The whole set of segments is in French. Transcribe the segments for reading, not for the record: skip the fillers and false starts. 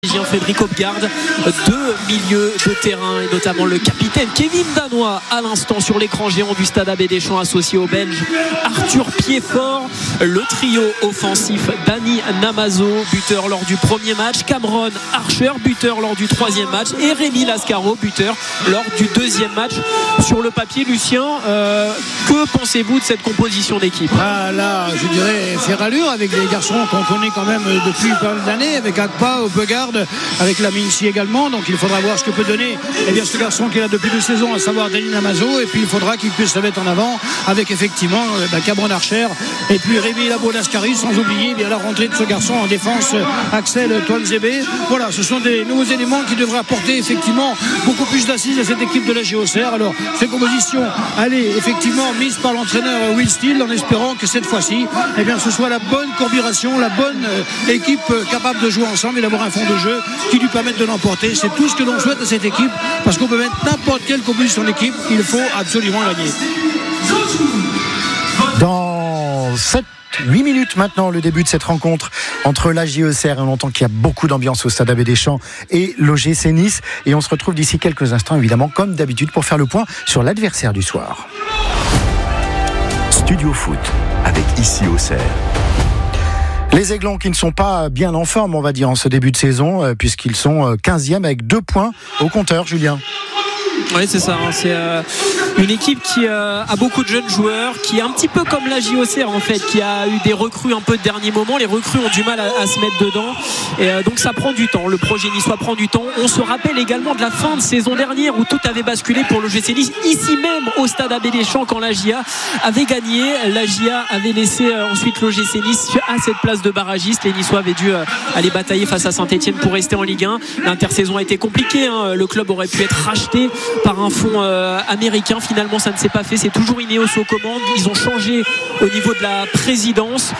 Frédéric Hopgard, deux milieux de terrain et notamment le capitaine Kevin Danois à l'instant sur l'écran géant du stade Abbé Deschamps associé au Belge Arthur Piedfort, le trio offensif Dani Namazo, buteur lors du premier match, Cameron Archer, buteur lors du troisième match et Rémi Lascaro, buteur lors du deuxième match. Sur le papier, Lucien, que pensez-vous de cette composition d'équipe? Là, je dirais faire allure avec des garçons qu'on connaît quand même depuis pas mal d'années, avec Agba, Hopgard, avec Laminci également, donc il faudra voir ce que peut donner ce garçon qui est là depuis 2 saisons, à savoir Dani Namazo, et puis il faudra qu'il puisse se mettre en avant avec effectivement Cameron Archer et puis Rémi Lascari, sans oublier la rentrée de ce garçon en défense, Axel Toanzebe. Voilà, ce sont des nouveaux éléments qui devraient apporter effectivement beaucoup plus d'assises à cette équipe de la JOCR. Alors cette composition, elle est effectivement mise par l'entraîneur Will Steele, en espérant que cette fois-ci ce soit la bonne combinaison, la bonne équipe capable de jouer ensemble et d'avoir un fond de jeu qui lui permette de l'emporter. C'est tout ce que l'on souhaite à cette équipe, parce qu'on peut mettre n'importe quelle composition d'équipe, il faut absolument gagner. Dans 8 minutes maintenant, le début de cette rencontre entre la JOCR, et on entend qu'il y a beaucoup d'ambiance au stade Abbé Deschamps, et l'OGC Nice, et on se retrouve d'ici quelques instants évidemment comme d'habitude pour faire le point sur l'adversaire du soir. Studio Foot avec Ici Auxerre. Les Aiglons qui ne sont pas bien en forme, on va dire, en ce début de saison, puisqu'ils sont 15e avec 2 points au compteur, Julien. Oui, c'est ça. C'est une équipe qui a beaucoup de jeunes joueurs, qui est un petit peu comme la JOCR en fait, qui a eu des recrues un peu de dernier moment. Les recrues ont du mal à se mettre dedans, et donc ça prend du temps. Le projet niçois prend du temps. On se rappelle également de la fin de saison dernière où tout avait basculé pour l'OGC Nice, ici même au stade Abbé Deschamps, quand la GIA avait gagné. La GIA avait laissé ensuite l'OGC Nice à cette place de barragiste. Les Niçois avaient dû aller batailler face à Saint-Etienne pour rester en Ligue 1. L'intersaison a été compliquée, Le club aurait pu être racheté par un fonds américain. Finalement, ça ne s'est pas fait. C'est toujours Ineos aux commandes. Ils ont changé au niveau de la présidence,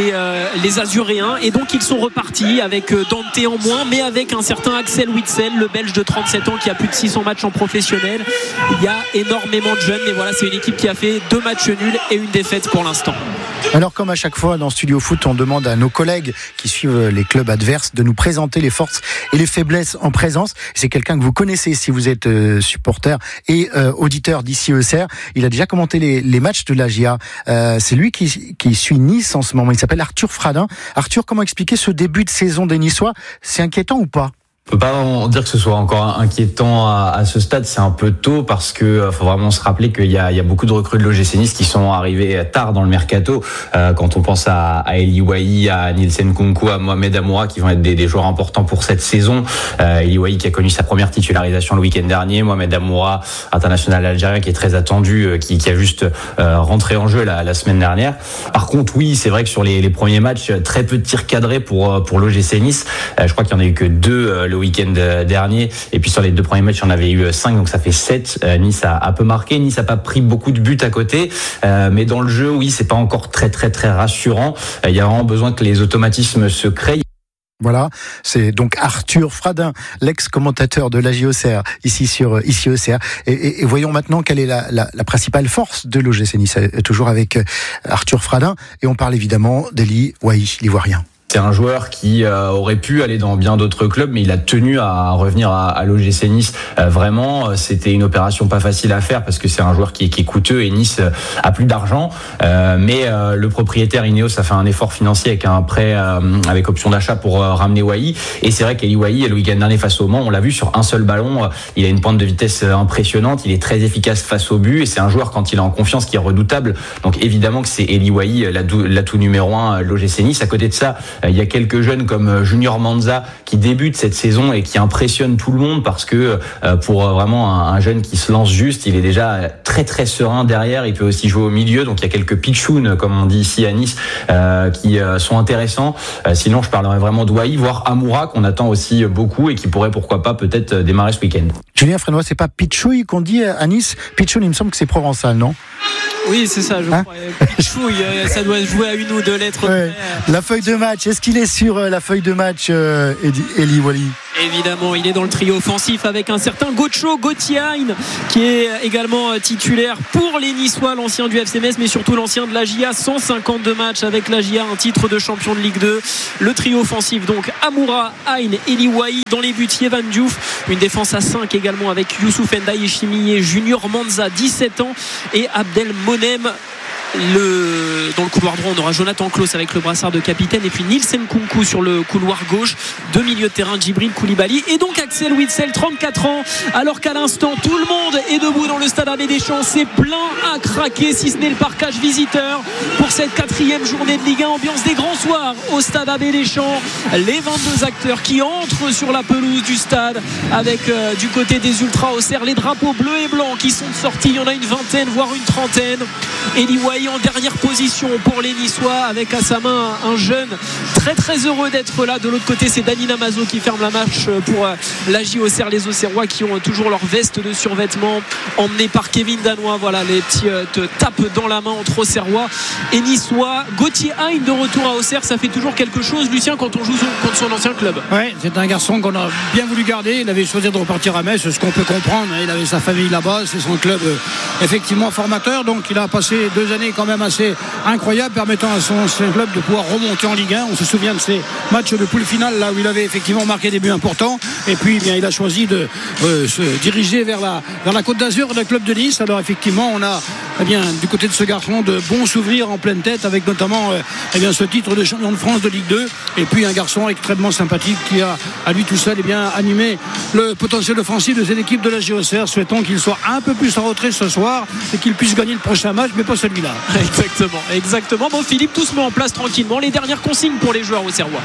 les Azuréens, et donc ils sont repartis avec Dante en moins, mais avec un certain Axel Witsel, le Belge de 37 ans qui a plus de 600 matchs en professionnel. Il y a énormément de jeunes, mais voilà, c'est une équipe qui a fait 2 matchs nuls et une défaite pour l'instant. Alors, comme à chaque fois dans Studio Foot, on demande à nos collègues qui suivent les clubs adverses de nous présenter les forces et les faiblesses en présence. C'est quelqu'un que vous connaissez si vous êtes supporter et auditeur d'Ici Auxerre. Il a déjà commenté les matchs de la GIA. C'est lui qui suit Nice en ce moment. Il s'appelle Arthur Fradin. Arthur, comment expliquer ce début de saison des Niçois? C'est inquiétant ou pas? On peut pas en dire que ce soit encore inquiétant à ce stade, c'est un peu tôt, parce que faut vraiment se rappeler qu'il y a beaucoup de recrues de l'OGC Nice qui sont arrivés tard dans le mercato. Quand on pense à Eli Wahi, à Nielsen Kunku, à Mohamed Amoura, qui vont être des joueurs importants pour cette saison. Eli Wahi qui a connu sa première titularisation le week-end dernier, Mohamed Amoura, international algérien qui est très attendu, qui a juste rentré en jeu la semaine dernière. Par contre, oui, c'est vrai que sur les premiers matchs, très peu de tirs cadrés pour l'OGC Nice. Je crois qu'il y en a eu que 2 le week-end dernier, et puis sur les 2 premiers matchs il y en avait eu 5, donc ça fait 7. Nice a peu marqué, Nice a pas pris beaucoup de buts à côté, mais dans le jeu, oui, c'est pas encore très rassurant. Il y a vraiment besoin que les automatismes se créent. Voilà, c'est donc Arthur Fradin, l'ex-commentateur de la JOCR, ici sur Ici Auxerre. Et voyons maintenant quelle est la principale force de l'OGC Nice, toujours avec Arthur Fradin, et on parle évidemment d'Eli Wahi, l'Ivoirien. C'est un joueur qui aurait pu aller dans bien d'autres clubs, mais il a tenu à revenir à l'OGC Nice. Vraiment, c'était une opération pas facile à faire, parce que c'est un joueur qui est coûteux, et Nice a plus d'argent. Mais le propriétaire Ineos a fait un effort financier avec un prêt avec option d'achat pour ramener Wahi. Et c'est vrai qu'Eli Wahi, le week-end dernier face au Mans, on l'a vu sur un seul ballon, il a une pointe de vitesse impressionnante, il est très efficace face au but, et c'est un joueur, quand il est en confiance, qui est redoutable. Donc évidemment que c'est Eli Wahi l'atout numéro 1 l'OGC Nice. À côté de ça, il y a quelques jeunes comme Junior Manza qui débutent cette saison et qui impressionnent tout le monde, parce que pour vraiment un jeune qui se lance juste, il est déjà très serein derrière. Il peut aussi jouer au milieu, donc il y a quelques pitchouns, comme on dit ici à Nice, qui sont intéressants. Sinon, je parlerai vraiment de Wahi, voire Amoura, qu'on attend aussi beaucoup et qui pourrait, pourquoi pas, peut-être démarrer ce week-end. Julien Frénois, c'est pas pitchouille qu'on dit à Nice? Pitchoun, il me semble que c'est provençal, non? Oui, c'est ça, je crois. Pitchouille, ça doit jouer à 1 ou 2 lettres. Ouais. La feuille de match, est-ce qu'il est sur la feuille de match, Eli Wahi? Évidemment, il est dans le trio offensif avec un certain Gauthier Hein, qui est également titulaire pour les Niçois, l'ancien du FC Metz, mais surtout l'ancien de l'AJA. 152 matchs avec l'AJA, un titre de champion de Ligue 2. Le trio offensif, donc Amoura, Hein, Eliwahi. Dans les buts, Yevan Diouf. Une défense à 5 également avec Youssouf Ndiaye Chimier, Junior Manza, 17 ans, et Abdel Monem. Dans le couloir droit, on aura Jonathan Klaus avec le brassard de capitaine, et puis Nielsen Nkunku sur le couloir gauche. Deux milieux de terrain, Djibril Koulibaly et donc Axel Witsel, 34 ans, alors qu'à l'instant tout le monde est debout dans le stade Abbé Deschamps. C'est plein à craquer, si ce n'est le parquage visiteur pour cette 4e journée de Ligue 1. Ambiance des grands soirs au stade Abbé Deschamps. Les 22 acteurs qui entrent sur la pelouse du stade avec du côté des Ultras Auxerre les drapeaux bleus et blancs qui sont sortis. Il y en a une vingtaine, voire une trentaine. Eliwahi en dernière position pour les Niçois avec à sa main un jeune très heureux d'être là. De l'autre côté, c'est Dani Namazo qui ferme la marche pour l'AJ Auxerre, les Auxerrois qui ont toujours leur veste de survêtement emmenée par Kevin Danois. Voilà les petits tapes dans la main entre Auxerrois et Niçois. Gauthier Hein de retour à Auxerre, ça fait toujours quelque chose, Lucien, quand on joue contre son ancien club. Oui, c'est un garçon qu'on a bien voulu garder. Il avait choisi de repartir à Metz, ce qu'on peut comprendre. Il avait sa famille là-bas, c'est son club effectivement formateur, donc il a passé 2 années quand même assez incroyables, permettant à son club de pouvoir remonter en Ligue 1. On se souvient de ces matchs de poule finale là où il avait effectivement marqué des buts importants, et puis bien, il a choisi de se diriger vers la Côte d'Azur, le club de Nice. Alors effectivement, on a du côté de ce garçon de bons souvenirs en pleine tête, avec notamment ce titre de champion de France de Ligue 2, et puis un garçon extrêmement sympathique qui a à lui tout seul animé le potentiel offensif de cette équipe de la Auxerre. Souhaitons qu'il soit un peu plus en retrait ce soir et qu'il puisse gagner le prochain match, mais pas celui-là. Exactement. Bon, Philippe, tout se met en place tranquillement. Les dernières consignes pour les joueurs auxerrois.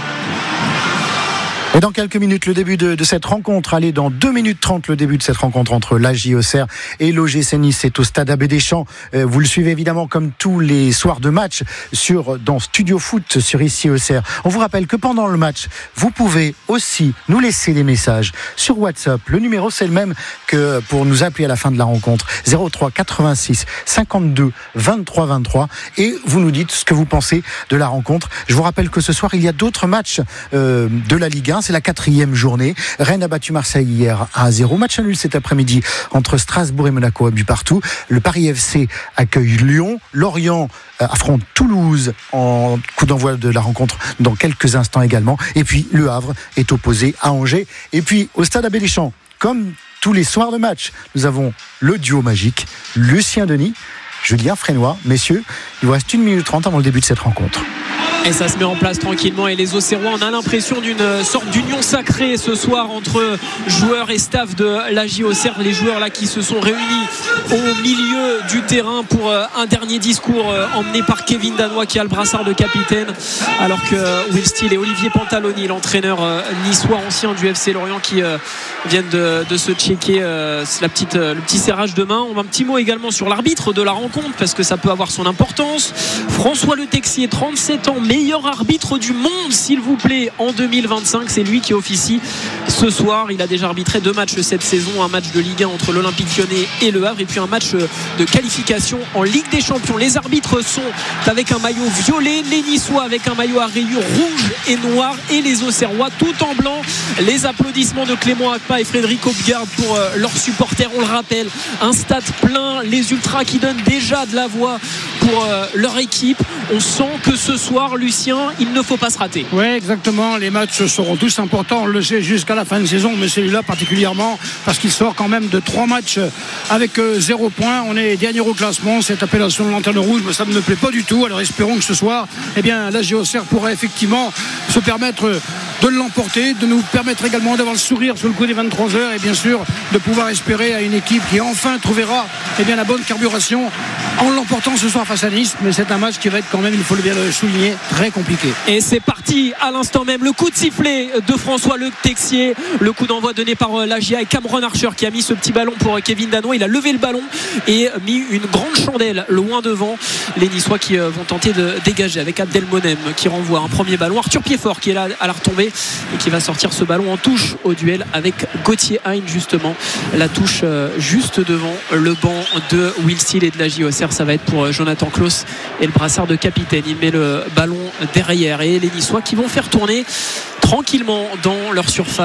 Et dans quelques minutes, le début de cette rencontre. Allez, dans 2 minutes 30, le début de cette rencontre entre l'AJ Auxerre et l'OGC Nice. C'est au stade Abbé Deschamps. Vous le suivez évidemment comme tous les soirs de match dans Studio Foot sur ici Auxerre. On vous rappelle que pendant le match, vous pouvez aussi nous laisser des messages sur WhatsApp. Le numéro, c'est le même que pour nous appeler à la fin de la rencontre. 03 86 52 23 23. Et vous nous dites ce que vous pensez de la rencontre. Je vous rappelle que ce soir, il y a d'autres matchs de la Ligue 1. C'est la 4e journée. Rennes a battu Marseille hier à 1-0. Match nul cet après-midi entre Strasbourg et Monaco à but partout. Le Paris FC accueille Lyon. Lorient affronte Toulouse en coup d'envoi de la rencontre dans quelques instants également. Et puis Le Havre est opposé à Angers. Et puis au stade Abbé Deschamps, comme tous les soirs de match, nous avons le duo magique, Lucien Denis, Julien Frénois. Messieurs, il vous reste 1 minute 30 avant le début de cette rencontre. Et ça se met en place tranquillement, et les Auxerrois, on a l'impression d'une sorte d'union sacrée ce soir entre joueurs et staff de l'AJ Auxerre. Les joueurs là qui se sont réunis au milieu du terrain pour un dernier discours emmené par Kevin Danois qui a le brassard de capitaine, alors que Will Steele et Olivier Pantaloni, l'entraîneur niçois ancien du FC Lorient, qui viennent de se checker le petit serrage de main. On a un petit mot également sur l'arbitre de la rencontre, parce que ça peut avoir son importance. François Le Texier, 37 ans, meilleur arbitre du monde s'il vous plaît en 2025, c'est lui qui officie ce soir. Il a déjà arbitré 2 matchs cette saison, un match de Ligue 1 entre l'Olympique Lyonnais et Le Havre, et puis un match de qualification en Ligue des Champions. Les arbitres sont avec un maillot violet, les Niçois avec un maillot à rayures rouge et noir, et les Auxerrois tout en blanc. Les applaudissements de Clément Akpa et Frédéric Hopgard pour leurs supporters. On le rappelle, un stade plein, les Ultras qui donnent déjà de la voix pour leur équipe. On sent que ce soir, Lucien, il ne faut pas se rater. Oui, exactement. Les matchs seront tous importants, on le sait, jusqu'à la fin de saison, mais celui-là particulièrement, parce qu'il sort quand même de 3 matchs avec 0 points. On est dernier au classement. Cette appellation de lanterne rouge, mais ça ne me plaît pas du tout. Alors espérons que ce soir, l'AJ Auxerre pourra effectivement se permettre de l'emporter, de nous permettre également d'avoir le sourire sur le coup des 23h, et bien sûr de pouvoir espérer à une équipe qui enfin trouvera la bonne carburation en l'emportant ce soir face à Nice. Mais c'est un match qui va être quand même, il faut bien le souligner, très compliqué. Et c'est parti à l'instant même, le coup de sifflet de François Le Texier, le coup d'envoi donné par l'AJA, et Cameron Archer qui a mis ce petit ballon pour Kevin Danois. Il a levé le ballon et mis une grande chandelle loin devant. Les Niçois qui vont tenter de dégager avec Abdel Monem qui renvoie un premier ballon. Arthur Piedfort qui est là à la retombée et qui va sortir ce ballon en touche au duel avec Gauthier Hein, justement. La touche juste devant le banc de Will Steele et de l'AJ Auxerre. Ça va être pour Jonathan Klaus et le brassard de capitaine. Il met le ballon derrière, et les Niçois qui vont faire tourner tranquillement dans leur surface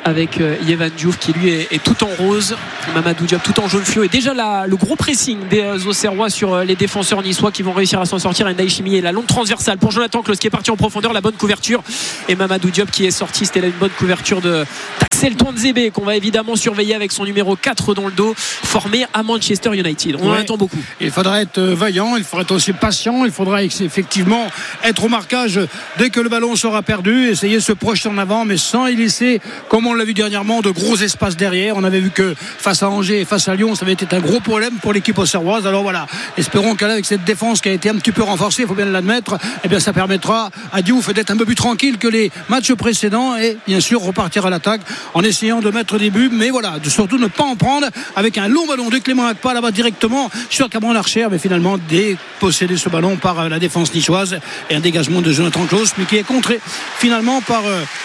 avec Yevan Diouf qui lui est tout en rose, Mamadou Diop tout en jaune fluo, et déjà le gros pressing des Auxerrois sur les défenseurs niçois qui vont réussir à s'en sortir. Ndiaye Chimier, la longue transversale pour Jonathan Claus qui est parti en profondeur, la bonne couverture, et Mamadou Diop qui est sorti. C'était là une bonne couverture d'Axel Touanzebe qu'on va évidemment surveiller avec son numéro 4 dans le dos, formé à Manchester United. On en attend beaucoup. Il faudra être vaillant, il faudra être aussi patient, il faudra effectivement être au marquage dès que le ballon sera perdu, essayer de se projeter en avant, mais sans y laisser, comme on l'a vu dernièrement, de gros espaces derrière. On avait vu que face à Angers et face à Lyon, ça avait été un gros problème pour l'équipe auxerroise. Alors voilà, espérons qu'avec cette défense qui a été un petit peu renforcée, il faut bien l'admettre, eh bien ça permettra à Diouf d'être un peu plus tranquille que les matchs précédents et bien sûr repartir à l'attaque en essayant de mettre des buts, mais voilà, surtout ne pas en prendre avec un long ballon de Clément Akpa là-bas directement sur Cameron Archer, mais finalement déposséder ce ballon par la défense niçoise et un dégagement de Jonathan Claus, mais qui est contré finalement par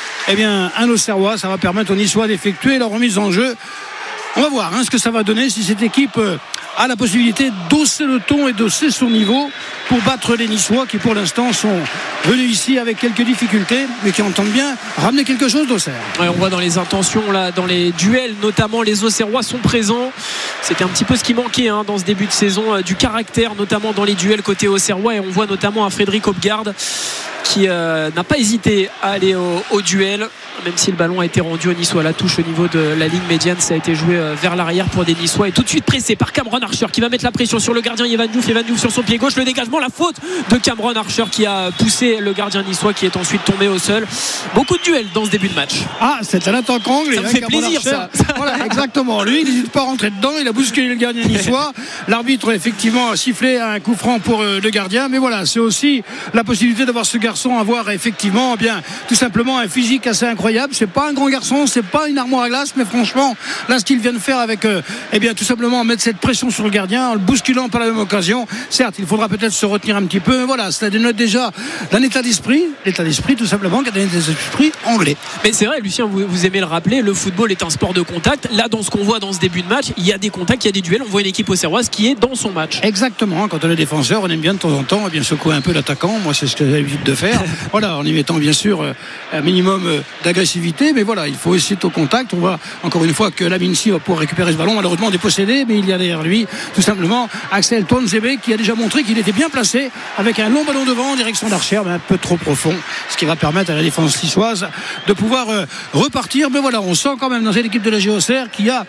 un Auxerrois. Ça va permettre aux Niçois d'effectuer leur remise en jeu. On va voir ce que ça va donner, si cette équipe a la possibilité d'hausser le ton et d'hausser son niveau pour battre les Niçois qui pour l'instant sont venus ici avec quelques difficultés mais qui entendent bien ramener quelque chose d'Auxerre. Ouais, on voit dans les intentions là, dans les duels notamment, les Auxerrois sont présents. C'était un petit peu ce qui manquait dans ce début de saison, du caractère notamment dans les duels côté Auxerrois, et on voit notamment un Frédéric Hopgarde qui n'a pas hésité à aller au duel, même si le ballon a été rendu aux Niçois. La touche au niveau de la ligne médiane, ça a été joué vers l'arrière pour des Niçois, et tout de suite pressé par Cameron Archer qui va mettre la pression sur le gardien Yevan Diouf sur son pied gauche, le dégagement, la faute de Cameron Archer qui a poussé le gardien niçois qui est ensuite tombé au sol. Beaucoup de duels dans ce début de match. C'est un attaquant anglais. Ça me fait plaisir ça. Voilà, exactement. Lui, il n'hésite pas à rentrer dedans, il a bousculé le gardien niçois. L'arbitre effectivement a sifflé un coup franc pour le gardien, mais voilà, c'est aussi la possibilité d'avoir ce garçon avoir effectivement tout simplement un physique assez incroyable. C'est pas un grand garçon, c'est pas une armoire à glace, mais franchement là ce qu'il vient de faire avec tout simplement mettre cette pression sur le gardien en le bousculant par la même occasion. Certes, il faudra peut-être se retenir un petit peu, mais voilà, cela dénote déjà d'un état d'esprit tout simplement, d'un état d'esprit anglais. Mais c'est vrai, Lucien, vous aimez le rappeler, le football est un sport de contact. Là, dans ce qu'on voit dans ce début de match, il y a des contacts, il y a des duels. On voit une équipe auxerroise qui est dans son match. Exactement. Quand on est défenseur, on aime bien de temps en temps secouer un peu l'attaquant. Moi, c'est ce que j'ai l'habitude de faire. Voilà, en y mettant bien sûr un minimum d'agressivité, mais voilà, il faut essayer au contact. On voit encore une fois que Laminsi va pouvoir récupérer ce ballon, malheureusement dépossédé, mais il y a derrière lui tout simplement Axel Touanzebe qui a déjà montré qu'il était bien placé avec un long ballon devant en direction d'Archer, mais un peu trop profond, ce qui va permettre à la défense niçoise de pouvoir repartir. Mais voilà, on sent quand même dans cette équipe de la Auxerre qu'il y a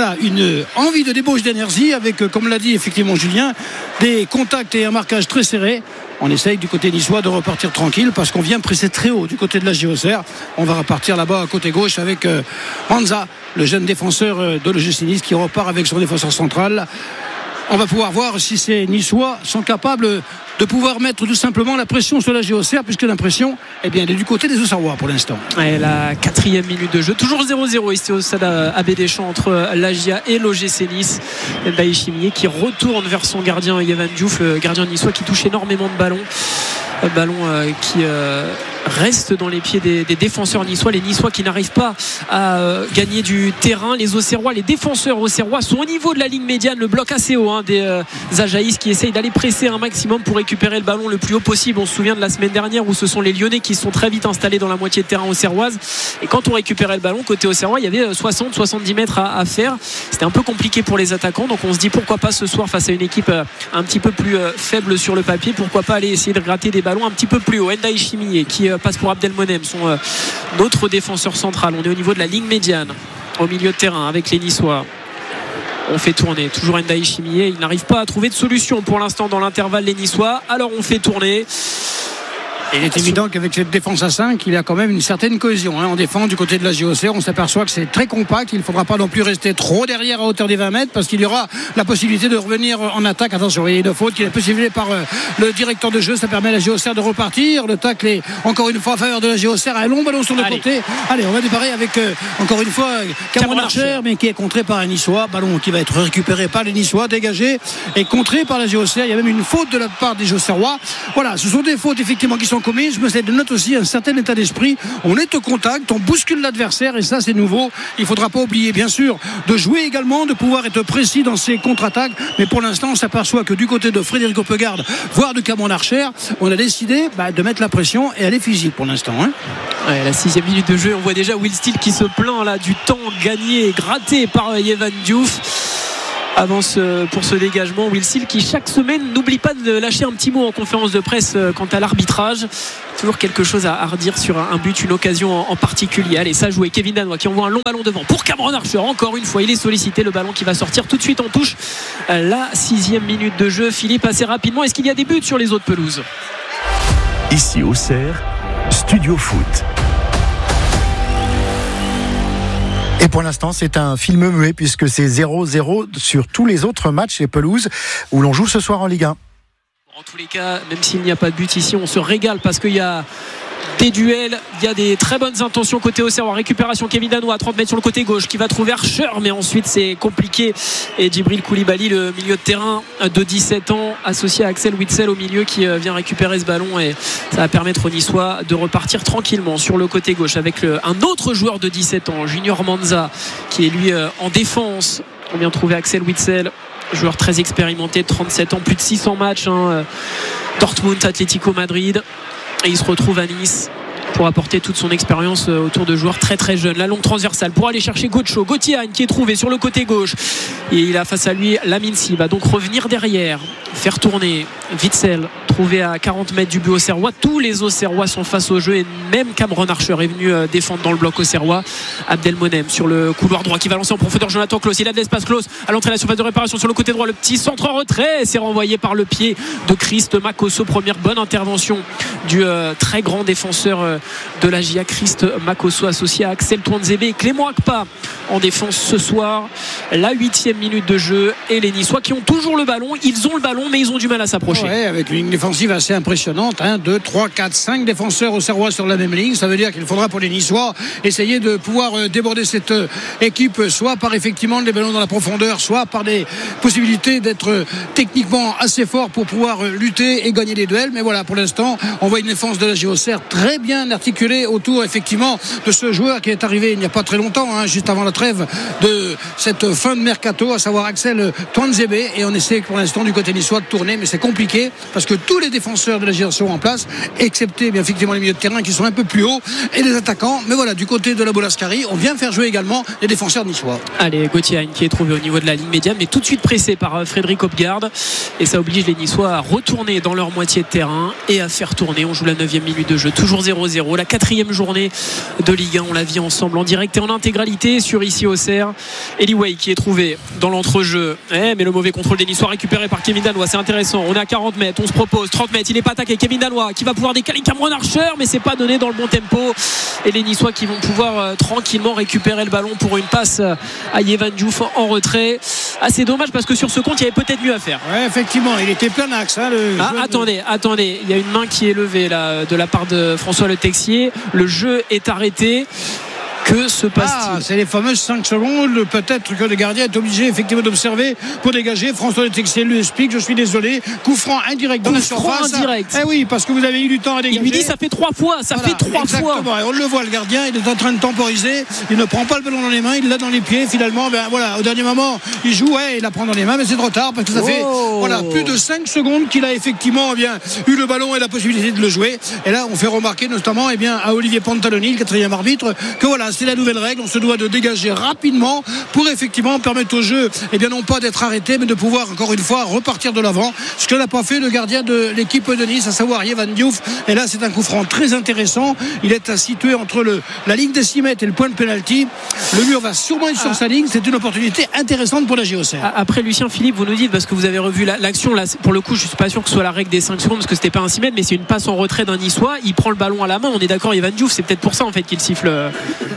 une envie de débauche d'énergie avec, comme l'a dit effectivement Julien, des contacts et un marquage très serré. On essaye du côté niçois de repartir tranquille parce qu'on vient presser très haut du côté de la Auxerre. On va repartir là-bas à côté gauche avec Hanza, le jeune défenseur de l'OGC Nice qui repart avec son défenseur central. On va pouvoir voir si ces Niçois sont capables de pouvoir mettre tout simplement la pression sur la Auxerre, puisque l'impression elle est du côté des Auxerrois pour l'instant. Et la 4e minute de jeu, toujours 0-0 ici au stade Abbé Deschamps entre l'AGIA et l'OGC Nice. Ndiaye Chimier qui retourne vers son gardien Yevan Diouf, le gardien niçois qui touche énormément de ballons. Ballon qui reste dans les pieds des défenseurs niçois. Les Niçois qui n'arrivent pas à gagner du terrain. Les Auxerrois, les défenseurs auxerrois sont au niveau de la ligne médiane, le bloc assez haut des Ajaïs qui essayent d'aller presser un maximum pour récupérer le ballon le plus haut possible. On se souvient de la semaine dernière où ce sont les Lyonnais qui sont très vite installés dans la moitié de terrain auxerroise, et quand on récupérait le ballon côté auxerrois, il y avait 60-70 mètres à faire. C'était un peu compliqué pour les attaquants, donc on se dit pourquoi pas ce soir face à une équipe un petit peu plus faible sur le papier, pourquoi pas aller essayer de gratter des ballons un petit peu plus haut. Ndiaye Chimier qui passe pour Abdelmonem, son autre défenseur central. On est au niveau de la ligne médiane au milieu de terrain avec les Niçois. On fait tourner toujours Ndiaye Chimier, il n'arrive pas à trouver de solution pour l'instant dans l'intervalle les Niçois, alors on fait tourner. Il est évident qu'avec cette défense à 5, il y a quand même une certaine cohésion en défense du côté de la Auxerre. On s'aperçoit que c'est très compact. Il ne faudra pas non plus rester trop derrière à hauteur des 20 mètres parce qu'il y aura la possibilité de revenir en attaque. Attention, il y a une faute qui est possible par le directeur de jeu. Ça permet à la Auxerre de repartir. Le tacle est encore une fois en faveur de la Auxerre. Un long ballon sur le côté. Allez, on va démarrer avec encore une fois Cameron Archer, mais qui est contré par un Niçois. Ballon qui va être récupéré par les Niçois, dégagé et contré par la Auxerre. Il y a même une faute de la part des Auxerrois. Voilà, ce sont des fautes effectivement qui sont en communisme, mais ça dénote aussi un certain état d'esprit. On est au contact, on bouscule l'adversaire et ça c'est nouveau. Il ne faudra pas oublier bien sûr de jouer également, de pouvoir être précis dans ses contre-attaques, mais pour l'instant on s'aperçoit que du côté de Frédéric Oppegarde, voire de Cameron Archer, on a décidé de mettre la pression et aller physique pour l'instant. Ouais, la 6e minute de jeu, on voit déjà Will Steele qui se plaint là du temps gagné et gratté par Yevan Diouf. Avance pour ce dégagement. Will Steele qui chaque semaine n'oublie pas de lâcher un petit mot en conférence de presse quant à l'arbitrage. Toujours quelque chose à redire sur un but, une occasion en particulier. Allez, ça joué. Kevin Danois qui envoie un long ballon devant pour Cameron Archer. Encore une fois, il est sollicité. Le ballon qui va sortir tout de suite en touche. La 6e minute de jeu. Philippe, assez rapidement, est-ce qu'il y a des buts sur les autres pelouses? Ici Auxerre, Studio Foot. Et pour l'instant, c'est un film muet puisque c'est 0-0 sur tous les autres matchs et pelouses où l'on joue ce soir en Ligue 1. En tous les cas, même s'il n'y a pas de but ici, on se régale parce qu'il y a des duels, il y a des très bonnes intentions côté Auxerre. Récupération Kevin Danois à 30 mètres sur le côté gauche qui va trouver Archer, mais ensuite c'est compliqué. Et Djibril Koulibaly, le milieu de terrain de 17 ans, associé à Axel Witsel au milieu, qui vient récupérer ce ballon, et ça va permettre aux Niçois de repartir tranquillement sur le côté gauche avec un autre joueur de 17 ans, Junior Manza, qui est lui en défense. On vient trouver Axel Witsel, joueur très expérimenté de 37 ans, plus de 600 matchs, Dortmund, Atlético Madrid, et il se retrouve à Nice pour apporter toute son expérience autour de joueurs très très jeunes. La longue transversale pour aller chercher Gauthier Hagne qui est trouvé sur le côté gauche, et il a face à lui Lamine Sy. Va donc revenir derrière, faire tourner Witsel, trouvé à 40 mètres du but auxerrois. Tous les Auxerrois sont face au jeu et même Cameron Archer est venu défendre dans le bloc auxerrois. Abdelmonem sur le couloir droit qui va lancer en profondeur Jonathan Clauss. Il a de l'espace. Clauss à l'entrée de la surface de réparation sur le côté droit, le petit centre en retrait, c'est renvoyé par le pied de Christ Makosso. Première bonne intervention du très grand défenseur de la GIA, Christ Makosso, associé à Axel Touanzebe et Clément Akpa en défense ce soir. La 8e minute de jeu et les Niçois qui ont toujours le ballon. Ils ont le ballon mais ils ont du mal à s'approcher. Ouais, avec une ligne défensive assez impressionnante, 1, 2, 3, 4, 5 défenseurs auxerrois sur la même ligne. Ça veut dire qu'il faudra pour les Niçois essayer de pouvoir déborder cette équipe, soit par effectivement des ballons dans la profondeur, soit par des possibilités d'être techniquement assez fort pour pouvoir lutter et gagner des duels. Mais voilà, pour l'instant on voit une défense de la GIA Auxerre très bien articulée autour effectivement de ce joueur qui est arrivé il n'y a pas très longtemps, juste avant la trêve de cette fin de mercato, à savoir Axel Touanzebe. Et on essaie pour l'instant du côté niçois de tourner, mais c'est compliqué parce que tous les défenseurs de la GIA sont en place, excepté bien effectivement les milieux de terrain qui sont un peu plus hauts et les attaquants. Mais voilà, du côté de la Bolascari, on vient faire jouer également les défenseurs niçois. Allez, Gauthier Hagne qui est trouvé au niveau de la ligne médiane, mais tout de suite pressé par Frédéric Oppegarde, et ça oblige les Niçois à retourner dans leur moitié de terrain et à faire tourner. On joue la 9e minute de jeu, toujours 0-0, la 4e journée de Ligue 1. On la vit ensemble en direct et en intégralité sur Ici Auxerre. Eliway qui est trouvé dans l'entrejeu, mais le mauvais contrôle des Niçois récupéré par Kevin Danois. C'est intéressant, on est à 40 mètres, on se propose 30 mètres, il n'est pas attaqué. Kevin Danois qui va pouvoir décaler Cameron Archer, mais c'est pas donné dans le bon tempo, et les Niçois qui vont pouvoir tranquillement récupérer le ballon pour une passe à Yevan Diouf en retrait. C'est dommage parce que sur ce compte il y avait peut-être mieux à faire. Ouais, effectivement, il était plein axe. Attendez, il y a une main qui est levée là de la part de François Le Texier. Le jeu est arrêté. Que se passe-t-il? C'est les fameuses 5 secondes. Peut-être que le gardien est obligé effectivement d'observer pour dégager. François Le Texier lui explique: je suis désolé, coup franc indirect dans la surface. Oui, parce que vous avez eu du temps à dégager. Il lui dit ça fait 3 fois. Exactement. Et on le voit, le gardien, il est en train de temporiser. Il ne prend pas le ballon dans les mains, il l'a dans les pieds. Finalement, au dernier moment, il joue, il la prend dans les mains, mais c'est trop tard parce que ça fait plus de 5 secondes qu'il a effectivement eu le ballon et la possibilité de le jouer. Et là, on fait remarquer notamment à Olivier Pantaloni, le 4e arbitre, que c'est la nouvelle règle. On se doit de dégager rapidement pour effectivement permettre au jeu, non pas d'être arrêté, mais de pouvoir encore une fois repartir de l'avant. Ce que n'a pas fait le gardien de l'équipe de Nice, à savoir Yevan Diouf. Et là, c'est un coup franc très intéressant. Il est situé entre la ligne des 6 mètres et le point de pénalty. Le mur va sûrement être sur sa ligne. C'est une opportunité intéressante pour la GIA Auxerre. Après, Lucien, Philippe, vous nous dites, parce que vous avez revu l'action là, pour le coup, je suis pas sûr que ce soit la règle des 5 secondes parce que c'était pas un 6 mètres, mais c'est une passe en retrait d'un Niçois. Il prend le ballon à la main. On est d'accord, Yevan Diouf, c'est peut-être pour ça en fait qu'il siffle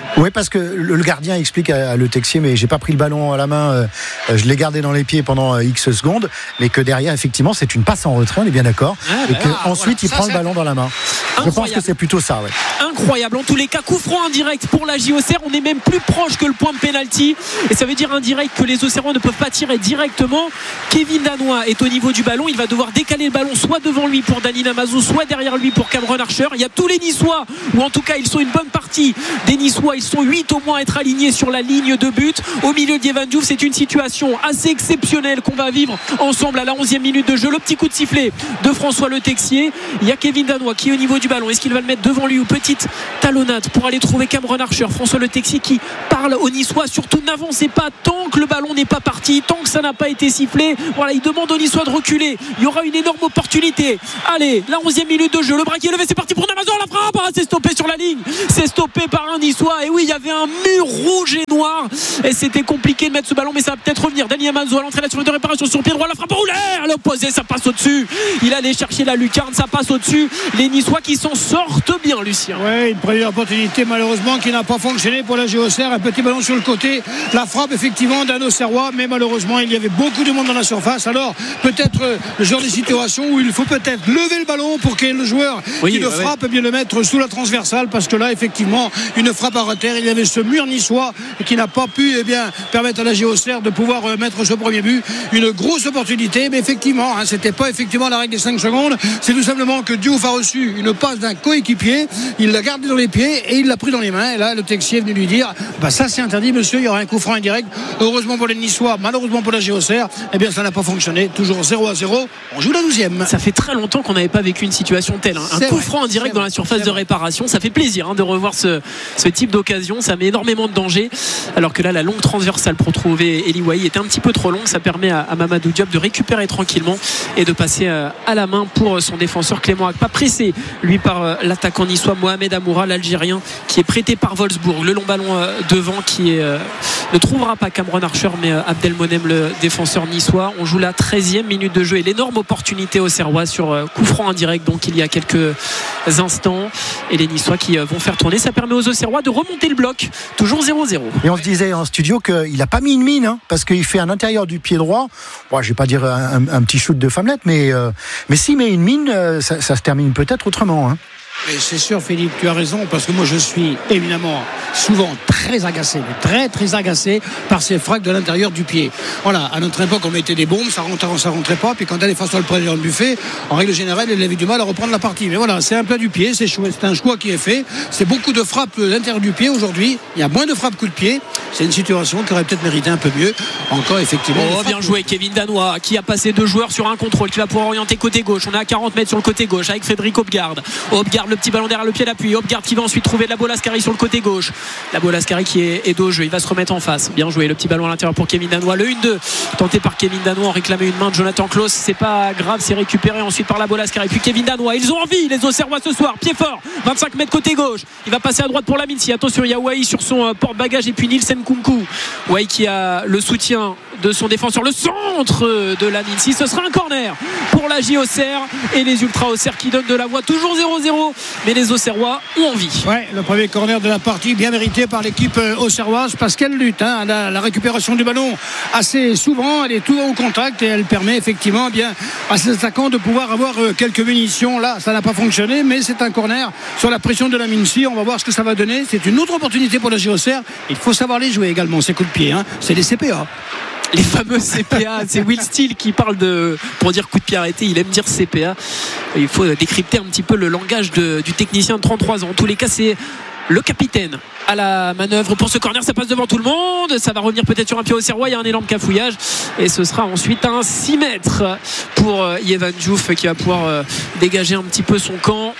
Oui, parce que le gardien explique à Le Texier, mais j'ai pas pris le ballon à la main, je l'ai gardé dans les pieds pendant X secondes, mais que derrière, effectivement, c'est une passe en retrait, on est bien d'accord, et qu'ensuite, il prend le ballon dans la main. Je pense que c'est plutôt ça, ouais. Incroyable. En tous les cas, coup franc indirect pour la JOCR. On est même plus proche que le point de pénalty. Et ça veut dire indirect que les Auxerrois ne peuvent pas tirer directement. Kevin Danois est au niveau du ballon. Il va devoir décaler le ballon soit devant lui pour Dani Namazou, soit derrière lui pour Cameron Archer. Il y a tous les Niçois, ou en tout cas, ils sont une bonne partie des Niçois. Ils sont 8 au moins à être alignés sur la ligne de but. Au milieu d'Evan Diouf, c'est une situation assez exceptionnelle qu'on va vivre ensemble à la 11e minute de jeu. Le petit coup de sifflet de François Le Texier. Il y a Kevin Danois qui est au niveau du ballon. Est-ce qu'il va le mettre devant lui ou petite talonnade pour aller trouver Cameron Archer? François Le Texier qui parle aux Niçois, surtout n'avancez pas tant que le ballon n'est pas parti, tant que ça n'a pas été sifflé. Voilà, il demande aux Niçois de reculer. Il y aura une énorme opportunité. Allez, la 11e minute de jeu, le bras qui est levé, c'est parti pour Namazou, la frappe, c'est stoppé sur la ligne, c'est stoppé par un Niçois. Et oui, il y avait un mur rouge et noir et c'était compliqué de mettre ce ballon, mais ça va peut-être revenir. Dani Namazou à l'entrée, la surface de réparation sur pied droit, la frappe roulée à l'opposé, ça passe au-dessus. Il allait chercher la lucarne, ça passe au-dessus. Les Niçois qui s'en sortent bien, Lucien. Oui, une première opportunité malheureusement qui n'a pas fonctionné pour la JOCR. Un petit ballon sur le côté, la frappe effectivement d'un Auxerrois, mais malheureusement il y avait beaucoup de monde dans la surface. Alors peut-être le genre de situation où il faut peut-être lever le ballon pour que le joueur qui le frappe bien le mettre sous la transversale, parce que là effectivement une frappe à terre, il y avait ce mur niçois qui n'a pas pu permettre à la JOCR de pouvoir mettre ce premier but. Une grosse opportunité, mais effectivement c'était pas effectivement la règle des 5 secondes, c'est tout simplement que Diouf a reçu une passe d'un coéquipier, il l'a gardé dans les pieds et il l'a pris dans les mains. Et là le Texier est venu lui dire ça c'est interdit monsieur, il y aura un coup franc indirect. Heureusement pour les Niçois, malheureusement pour la JOCR, ça n'a pas fonctionné. Toujours 0-0, on joue la 12e. Ça fait très longtemps qu'on n'avait pas vécu une situation telle, un coup franc indirect dans la surface de réparation. Ça fait plaisir de revoir ce type d'occasion. Ça met énormément de danger, alors que là la longue transversale pour trouver Eli Wahi était un petit peu trop longue. Ça permet à Mamadou Diop de récupérer tranquillement et de passer à la main pour son défenseur Clément Akpa, pressé lui par l'attaquant niçois Mohamed Amoura, l'Algérien, qui est prêté par Wolfsburg. Le long ballon devant qui ne trouvera pas Cameron Archer, mais Abdelmonem, le défenseur niçois. On joue la 13e minute de jeu et l'énorme opportunité Auxerrois sur coup franc indirect, donc il y a quelques instants, et les Niçois qui vont faire tourner. Ça permet aux Auxerrois de remonter le bloc, toujours 0-0. Et on se disait en studio qu'il n'a pas mis une mine, parce qu'il fait un intérieur du pied droit. Bon, je vais pas dire un petit shoot de femmelette, mais s'il met une mine, ça se termine peut-être autrement. Et c'est sûr Philippe, tu as raison, parce que moi je suis évidemment souvent très agacé, mais très agacé par ces frappes de l'intérieur du pied. Voilà, à notre époque on mettait des bombes, ça rentrait pas, puis quand elle est face à le président du buffet, en règle générale elle avait du mal à reprendre la partie. Mais voilà, c'est un plat du pied, c'est un choix qui est fait. C'est beaucoup de frappes de l'intérieur du pied aujourd'hui, il y a moins de frappes coup de pied. C'est une situation qui aurait peut-être mérité un peu mieux. Encore effectivement. Bien joué Kevin Danois qui a passé 2 joueurs sur un contrôle, qui va pouvoir orienter côté gauche. On est à 40 mètres sur le côté gauche avec Frédéric Hopgard, le petit ballon derrière le pied d'appui. Hopgard qui va ensuite trouver la Bolascari sur le côté gauche. La Bolascari qui est dos au jeu. Il va se remettre en face. Bien joué. Le petit ballon à l'intérieur pour Kevin Danois. Le 1-2 tenté par Kevin Danois. On réclamait une main de Jonathan Klaus. C'est pas grave. C'est récupéré ensuite par la Bolascari. Puis Kevin Danois. Ils ont envie, les Auxerrois ce soir. Pied fort. 25 mètres côté gauche. Il va passer à droite pour la Mincy. Attention, il y a Wahi sur son porte-bagages et puis Nielsen Kunku. Wahi qui a le soutien de son défenseur, le centre de la Mincy. Ce sera un corner pour la JOCR et les Ultras Auxerre qui donnent de la voix, toujours 0-0, mais les Auxerrois ont envie. Ouais, le premier corner de la partie, bien mérité par l'équipe auxerroise, parce qu'elle lutte, la récupération du ballon assez souvent, elle est tout au contact et elle permet effectivement à ses attaquants de pouvoir avoir quelques munitions. Là ça n'a pas fonctionné, mais c'est un corner sur la pression de la Mincy. On va voir ce que ça va donner. C'est une autre opportunité pour la JOCR. Il faut savoir les jouer également, ces coups de pied, c'est les CPA. Les fameux CPA, c'est Will Steele qui parle pour dire coup de pied arrêté, il aime dire CPA. Il faut décrypter un petit peu le langage du technicien de 33 ans. En tous les cas, c'est le capitaine à la manœuvre pour ce corner. Ça passe devant tout le monde, ça va revenir peut-être sur un pied Auxerrois. Il y a un énorme cafouillage et ce sera ensuite un 6 mètres pour Evan Diouf qui va pouvoir dégager un petit peu son camp.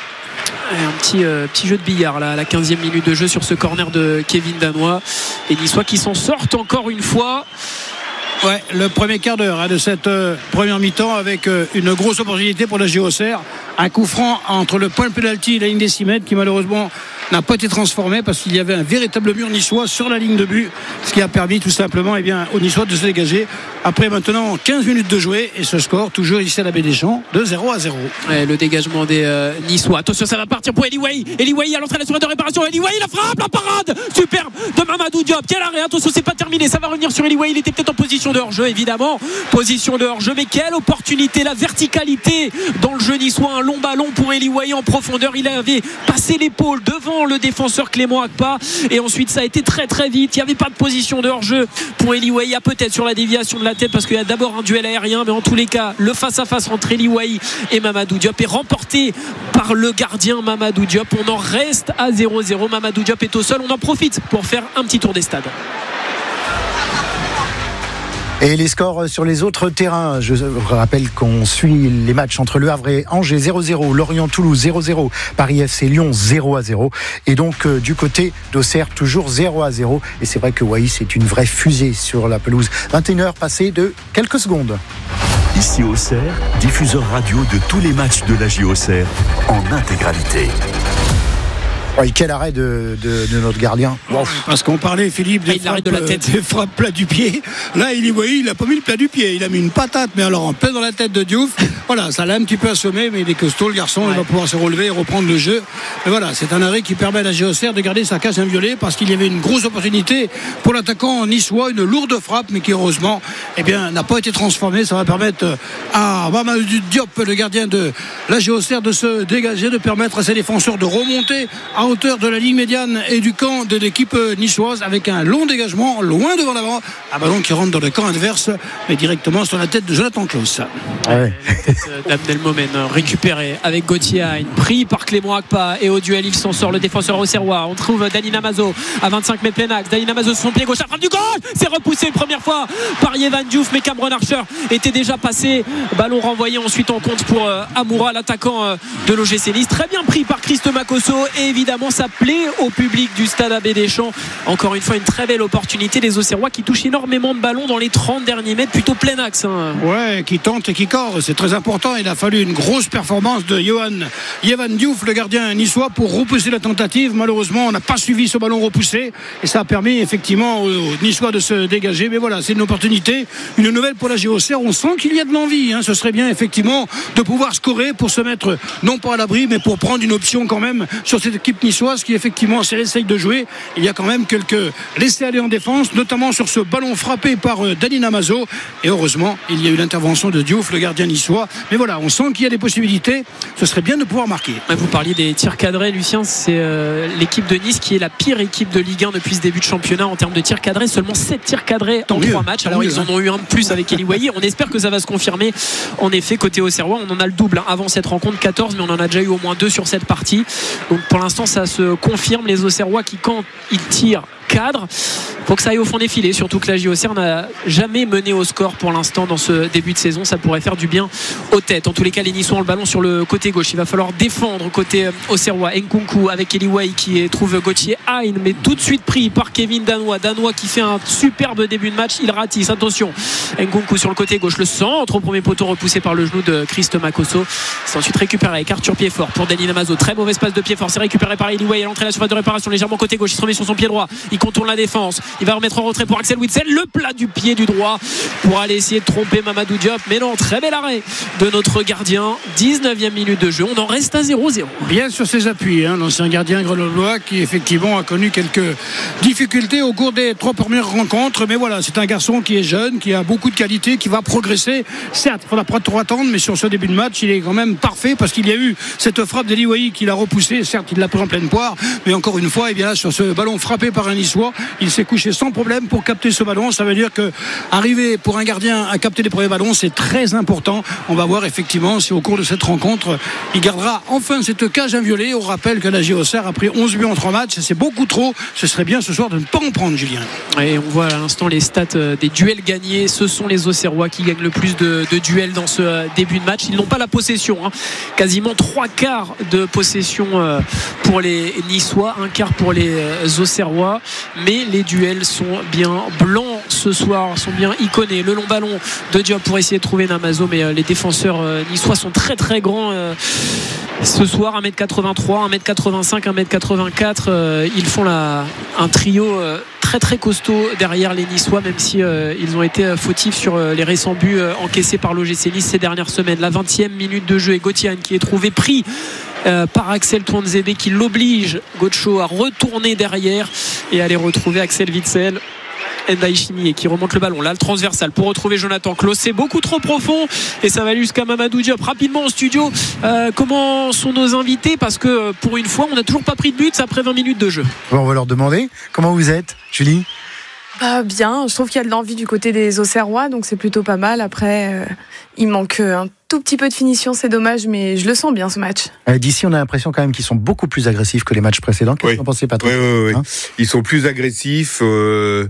Et un petit jeu de billard là, à la 15e minute de jeu sur ce corner de Kevin Danois. Et Niçois qui s'en sortent encore une fois. Ouais, le premier quart d'heure de cette première mi-temps avec une grosse opportunité pour la JOCR. Un coup franc entre le point de pénalty et la ligne des 6 mètres qui malheureusement n'a pas été transformé parce qu'il y avait un véritable mur niçois sur la ligne de but, ce qui a permis tout simplement aux Niçois de se dégager après maintenant 15 minutes de jouer, et ce score toujours ici à la Baie des Champs de 0-0. Ouais, le dégagement des Niçois. Attention, ça va partir pour Eliway à l'entrée de la surface de réparation. Eliway, la frappe, la parade superbe de Mamadou Diop. Quel arrêt, attention, c'est pas terminé, ça va revenir sur Eliway. Il était peut-être en position de hors-jeu, évidemment, position de hors-jeu, mais quelle opportunité, la verticalité dans le jeu niçois. Un long ballon pour Eliway en profondeur, il avait passé l'épaule devant le défenseur Clément Akpa, et ensuite ça a été très très vite. Il n'y avait pas de position de hors-jeu pour Eliway. Il y a peut-être sur la déviation de la tête parce qu'il y a d'abord un duel aérien, mais en tous les cas le face-à-face entre Eliway et Mamadou Diop est remporté par le gardien Mamadou Diop. On en reste à 0-0. Mamadou Diop est au sol. On en profite pour faire un petit tour des stades. Et les scores sur les autres terrains, je rappelle qu'on suit les matchs entre Le Havre et Angers 0-0, Lorient-Toulouse 0-0, Paris FC Lyon 0-0, et donc du côté d'Auxerre toujours 0-0, et c'est vrai que Wai, c'est une vraie fusée sur la pelouse. 21h passées de quelques secondes. Ici Auxerre, diffuseur radio de tous les matchs de la JOCR en intégralité. Oui, quel arrêt de notre gardien. Wow. Parce qu'on parlait, Philippe, des frappes plat du pied. Là, il a pas mis le plat du pied. Il a mis une patate, mais alors en plein dans la tête de Diouf. Voilà, ça l'a un petit peu assommé, mais il est costaud, le garçon. Il va pouvoir se relever et reprendre le jeu. Mais voilà, c'est un arrêt qui permet à la JOCR de garder sa cage inviolée, parce qu'il y avait une grosse opportunité pour l'attaquant niçois, une lourde frappe, mais qui heureusement n'a pas été transformée. Ça va permettre à Mamadou Diop, le gardien de la JOCR, de se dégager, de permettre à ses défenseurs de remonter à hauteur de la ligne médiane et du camp de l'équipe niçoise, avec un long dégagement loin devant l'avant, un ballon qui rentre dans le camp adverse mais directement sur la tête de Jonathan Klaus. D'Abdel Momen récupéré avec Gauthier Hain, pris par Clément Akpa, et au duel il s'en sort le défenseur auxerrois. On trouve Dani Namazo à 25 mètres plein axe. Dani Namazo sur son pied gauche, la frappe du goal, c'est repoussé une première fois par Yevan Diouf, mais Cameron Archer était déjà passé. Ballon renvoyé ensuite en compte pour Amoura, l'attaquant de l'OGC Nice, très bien pris par Christo Makosso, et évidemment ça plaît au public du stade Abbé Deschamps. Encore une fois une très belle opportunité, les Auxerrois qui touchent énormément de ballons dans les 30 derniers mètres, plutôt plein axe. Ouais, qui tente et qui corps, c'est très important. Il a fallu une grosse performance de Yevan Diouf, le gardien niçois, pour repousser la tentative. Malheureusement, on n'a pas suivi ce ballon repoussé, et ça a permis effectivement aux Niçois de se dégager. Mais voilà, c'est une opportunité, une nouvelle pour la JOCR. On sent qu'il y a de l'envie, Ce serait bien effectivement de pouvoir scorer pour se mettre non pas à l'abri, mais pour prendre une option quand même sur cette équipe niçoise qui effectivement, si elle essaye de jouer, il y a quand même quelques laissés-aller en défense, notamment sur ce ballon frappé par Dani Namazo, et heureusement il y a eu l'intervention de Diouf, le gardien niçois. Mais voilà, on sent qu'il y a des possibilités, ce serait bien de pouvoir marquer. Vous parliez des tirs cadrés, Lucien, c'est l'équipe de Nice qui est la pire équipe de Ligue 1 depuis ce début de championnat en termes de tirs cadrés, seulement 7 tirs cadrés en 3 matchs. Alors ils en ont eu un de plus avec Eliway, on espère que ça va se confirmer. En effet, côté Auxerrois, on en a le double avant cette rencontre, 14, mais on en a déjà eu au moins 2 sur cette partie. Donc pour l'instant ça se confirme, les Auxerrois qui, quand ils tirent cadre, faut que ça aille au fond des filets, surtout que la JOCR n'a jamais mené au score pour l'instant dans ce début de saison. Ça pourrait faire du bien aux têtes. En tous les cas, les Niçois ont le ballon sur le côté gauche, il va falloir défendre côté Auxerrois. Nkunku avec Eliway qui trouve Gauthier Hain, mais tout de suite pris par Kevin Danois qui fait un superbe début de match, il ratisse, attention. Nkunku sur le côté gauche, le centre au premier poteau repoussé par le genou de Christo Makosso. C'est ensuite récupéré avec Arthur Piedfort pour Dani Namazo, très mauvaise passe de Piedfort, c'est récupéré par Eliway à l'entrée de la surface de réparation, légèrement côté gauche, il se remet sur son pied droit, il contourne la défense, il va remettre en retrait pour Axel Witsel, le plat du pied du droit pour aller essayer de tromper Mamadou Diop, mais non, très bel arrêt de notre gardien. 19e minute de jeu, on en reste à 0-0. Bien sur ses appuis, l'ancien gardien grenoblois qui effectivement a connu quelques difficultés au cours des 3 premières rencontres, mais voilà, c'est un garçon qui est jeune, qui a beaucoup de qualité, qui va progresser. Certes, il faudra pas trop attendre, mais sur ce début de match, il est quand même parfait, parce qu'il y a eu cette frappe d'Eliway qui l'a repoussé. Certes, il l'a pris en pleine poire, mais encore une fois, et bien là, sur ce ballon frappé par un Niçois, il s'est couché sans problème pour capter ce ballon. Ça veut dire que arriver pour un gardien à capter les premiers ballons, c'est très important. On va voir effectivement si au cours de cette rencontre, il gardera enfin cette cage inviolée. On rappelle que la JOCR a pris 11 buts en 3 matchs, c'est beaucoup trop. Ce serait bien ce soir de ne pas en prendre, Julien. Et on voit à l'instant les stats des duels gagnés. Ce sont les Auxerrois qui gagnent le plus de duels dans ce début de match. Ils n'ont pas la possession, quasiment 3/4 de possession pour les Niçois, 1/4 pour les Auxerrois, mais les duels sont bien blancs ce soir sont bien iconés. Le long ballon de Diop pour essayer de trouver Namazo, mais les défenseurs niçois sont très très grands ce soir, 1m83, 1m85, 1m84. Ils font un trio très très costaud derrière les Niçois, même si ils ont été fautifs sur les récents buts encaissés par l'OGC Nice ces dernières semaines. La 20e minute de jeu et Gauthier qui est trouvé pris par Axel Touanzebe, qui l'oblige, Gaucho, à retourner derrière et aller retrouver Axel Witsel. Ndaïchimi et qui remonte le ballon là, le transversal pour retrouver Jonathan Klaus. C'est beaucoup trop profond et ça va aller jusqu'à Mamadou Diop. Rapidement en studio, comment sont nos invités, parce que pour une fois on n'a toujours pas pris de but après 20 minutes de jeu. Bon, on va leur demander comment vous êtes, Julie. Bien, je trouve qu'il y a de l'envie du côté des Auxerrois, donc c'est plutôt pas mal. Après, il manque un tout petit peu de finition, c'est dommage, mais je le sens bien ce match. D'ici, on a l'impression quand même qu'ils sont beaucoup plus agressifs que les matchs précédents. Qu'est-ce que vous en pensez, Patrick ? Oui. Ils sont plus agressifs. Je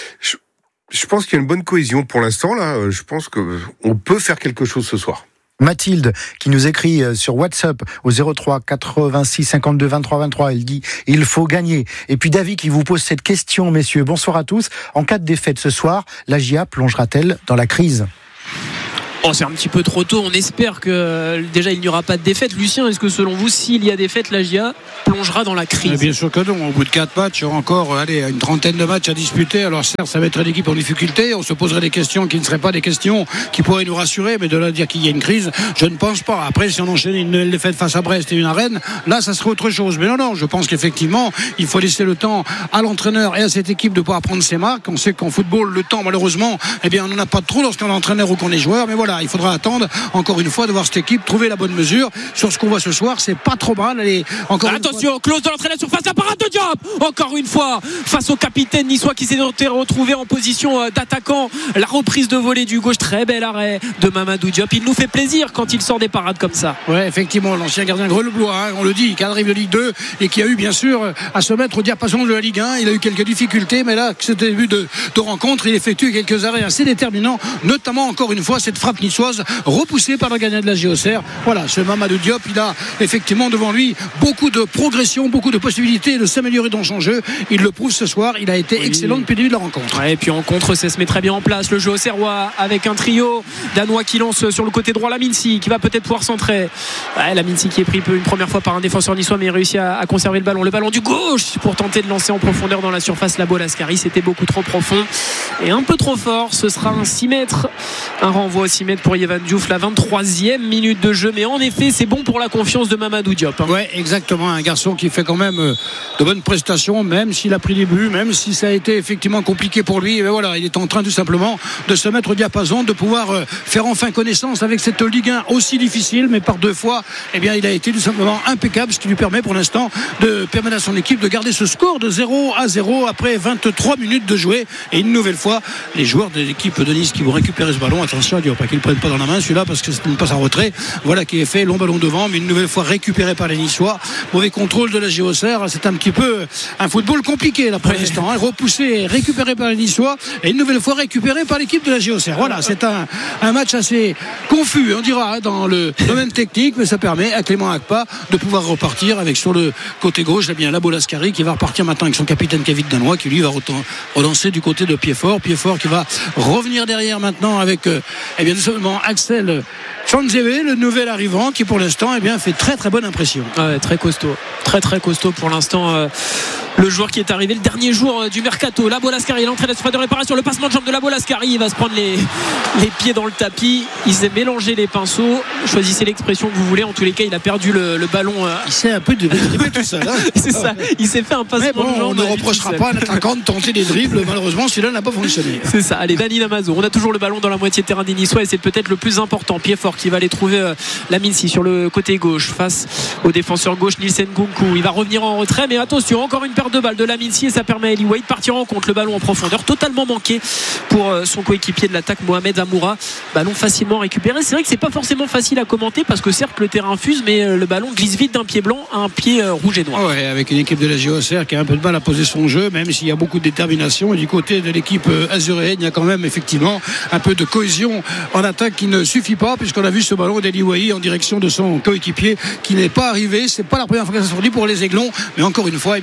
pense qu'il y a une bonne cohésion pour l'instant là. Je pense qu'on peut faire quelque chose ce soir. Mathilde qui nous écrit sur WhatsApp au 03 86 52 23 23, elle dit il faut gagner. Et puis David qui vous pose cette question, messieurs, bonsoir à tous, en cas de défaite ce soir, la GIA plongera-t-elle dans la crise ? C'est un petit peu trop tôt, on espère que déjà il n'y aura pas de défaite. Lucien, est-ce que selon vous, s'il y a défaite, la GIA plongera dans la crise ? Bien sûr que non, au bout de 4 matchs, il y aura encore une trentaine de matchs à disputer. Alors certes, ça mettrait l'équipe en difficulté, on se poserait des questions qui ne seraient pas des questions qui pourraient nous rassurer, mais de là à dire qu'il y a une crise, je ne pense pas. Après, si on enchaîne une défaite face à Brest et une à Rennes, là ça serait autre chose. Mais non, je pense qu'effectivement il faut laisser le temps à l'entraîneur et à cette équipe de pouvoir prendre ses marques. On sait qu'en football, le temps malheureusement, on n'en a pas trop lorsqu'on est entraîneur ou qu'on est joueur, mais voilà, il faudra attendre encore une fois de voir cette équipe trouver la bonne mesure. Sur ce qu'on voit ce soir, c'est pas trop mal. Allez, attention, Klaus de l'entrée de la surface, la parade de Diop encore une fois face au capitaine niçois qui s'est retrouvé en position d'attaquant. La reprise de volée du gauche, très bel arrêt de Mamadou Diop. Il nous fait plaisir quand il sort des parades comme ça. Ouais, effectivement, l'ancien gardien Grenoblois, on le dit, qui arrive de Ligue 2 et qui a eu bien sûr à se mettre au diapason de la Ligue 1. Il a eu quelques difficultés, mais là, ce début de rencontre, il effectue quelques arrêts assez déterminants, notamment encore une fois cette frappe niçoise repoussé par le gardien de la JOCR. Voilà, ce Mamadou Diop, il a effectivement devant lui beaucoup de progression, beaucoup de possibilités de s'améliorer dans son jeu. Il le prouve ce soir, il a été excellent depuis le début de la rencontre. Et puis en contre, ça se met très bien en place. Le jeu auxerrois avec un trio danois qui lance sur le côté droit Laminsi, qui va peut-être pouvoir centrer. Laminsi qui est pris une première fois par un défenseur niçois, mais il réussit à conserver le ballon du gauche pour tenter de lancer en profondeur dans la surface la Bolascari. C'était beaucoup trop profond et un peu trop fort. Ce sera un 6 mètres, un renvoi au 6 mètres pour Yvan Diouf, la 23e minute de jeu. Mais en effet, c'est bon pour la confiance de Mamadou Diop. Ouais, exactement. Un garçon qui fait quand même de bonnes prestations, même s'il a pris des buts, même si ça a été effectivement compliqué pour lui. Mais voilà, il est en train tout simplement de se mettre au diapason, de pouvoir faire enfin connaissance avec cette Ligue 1 aussi difficile, mais par 2 fois, il a été tout simplement impeccable, ce qui lui permet pour l'instant de permettre à son équipe de garder ce score de 0-0 après 23 minutes de jouer. Et une nouvelle fois, les joueurs de l'équipe de Nice qui vont récupérer ce ballon, attention à Diop, qu'ils ne prennent pas dans la main celui-là, parce que c'est une passe en retrait, voilà, qui est fait, long ballon devant, mais une nouvelle fois récupéré par les Niçois. Mauvais contrôle de la JOCR, c'est un petit peu un football compliqué là pour l'instant, repoussé, récupéré par les Niçois et une nouvelle fois récupéré par l'équipe de la JOCR. Voilà, c'est un match assez confus, on dira, dans le domaine technique, mais ça permet à Clément Akpa de pouvoir repartir avec sur le côté gauche, la Bolascari qui va repartir maintenant avec son capitaine Kevin Danois qui lui va relancer du côté de Piedfort qui va revenir derrière maintenant avec seulement Axel Touanzebe, le nouvel arrivant qui pour l'instant fait très très bonne impression. Très costaud, très très costaud pour l'instant. Le joueur qui est arrivé le dernier jour du mercato, la Bolascari, l'entrée de de réparation, le passement de jambe de la Bolascari, il va se prendre les pieds dans le tapis, il s'est mélangé les pinceaux, choisissez l'expression que vous voulez, en tous les cas il a perdu le ballon. Il s'est un peu dribblé tout seul. C'est ça, il s'est fait un passement de jambe. On ne reprochera pas à un attaquant de tenter des dribbles, malheureusement celui-là n'a pas fonctionné. C'est ça, allez, Dani Namazo, on a toujours le ballon dans la moitié de terrain des Niçois et c'est peut-être le plus important. Piedfort qui va aller trouver Laminsi sur le côté gauche face au défenseur gauche Nielsen Gunku, il va revenir en retrait, mais attention, encore une paire de balles de Laminsi et ça permet à Eli Waïd de partir en contre. Le ballon en profondeur totalement manqué pour son coéquipier de l'attaque Mohamed Amoura, ballon facilement récupéré. C'est vrai que c'est pas forcément facile à commenter parce que certes le terrain fuse, mais le ballon glisse vite d'un pied blanc à un pied rouge et noir. Ouais, avec une équipe de la JOCR qui a un peu de mal à poser son jeu, même s'il y a beaucoup de détermination, et du côté de l'équipe azuréenne il y a quand même effectivement un peu de cohésion en attaque qui ne suffit pas, puisqu'on a vu ce ballon d'Eli Wahi en direction de son coéquipier qui n'est pas arrivé. C'est pas la première fois que ça se produit pour les Aiglons, mais encore une fois du côté de la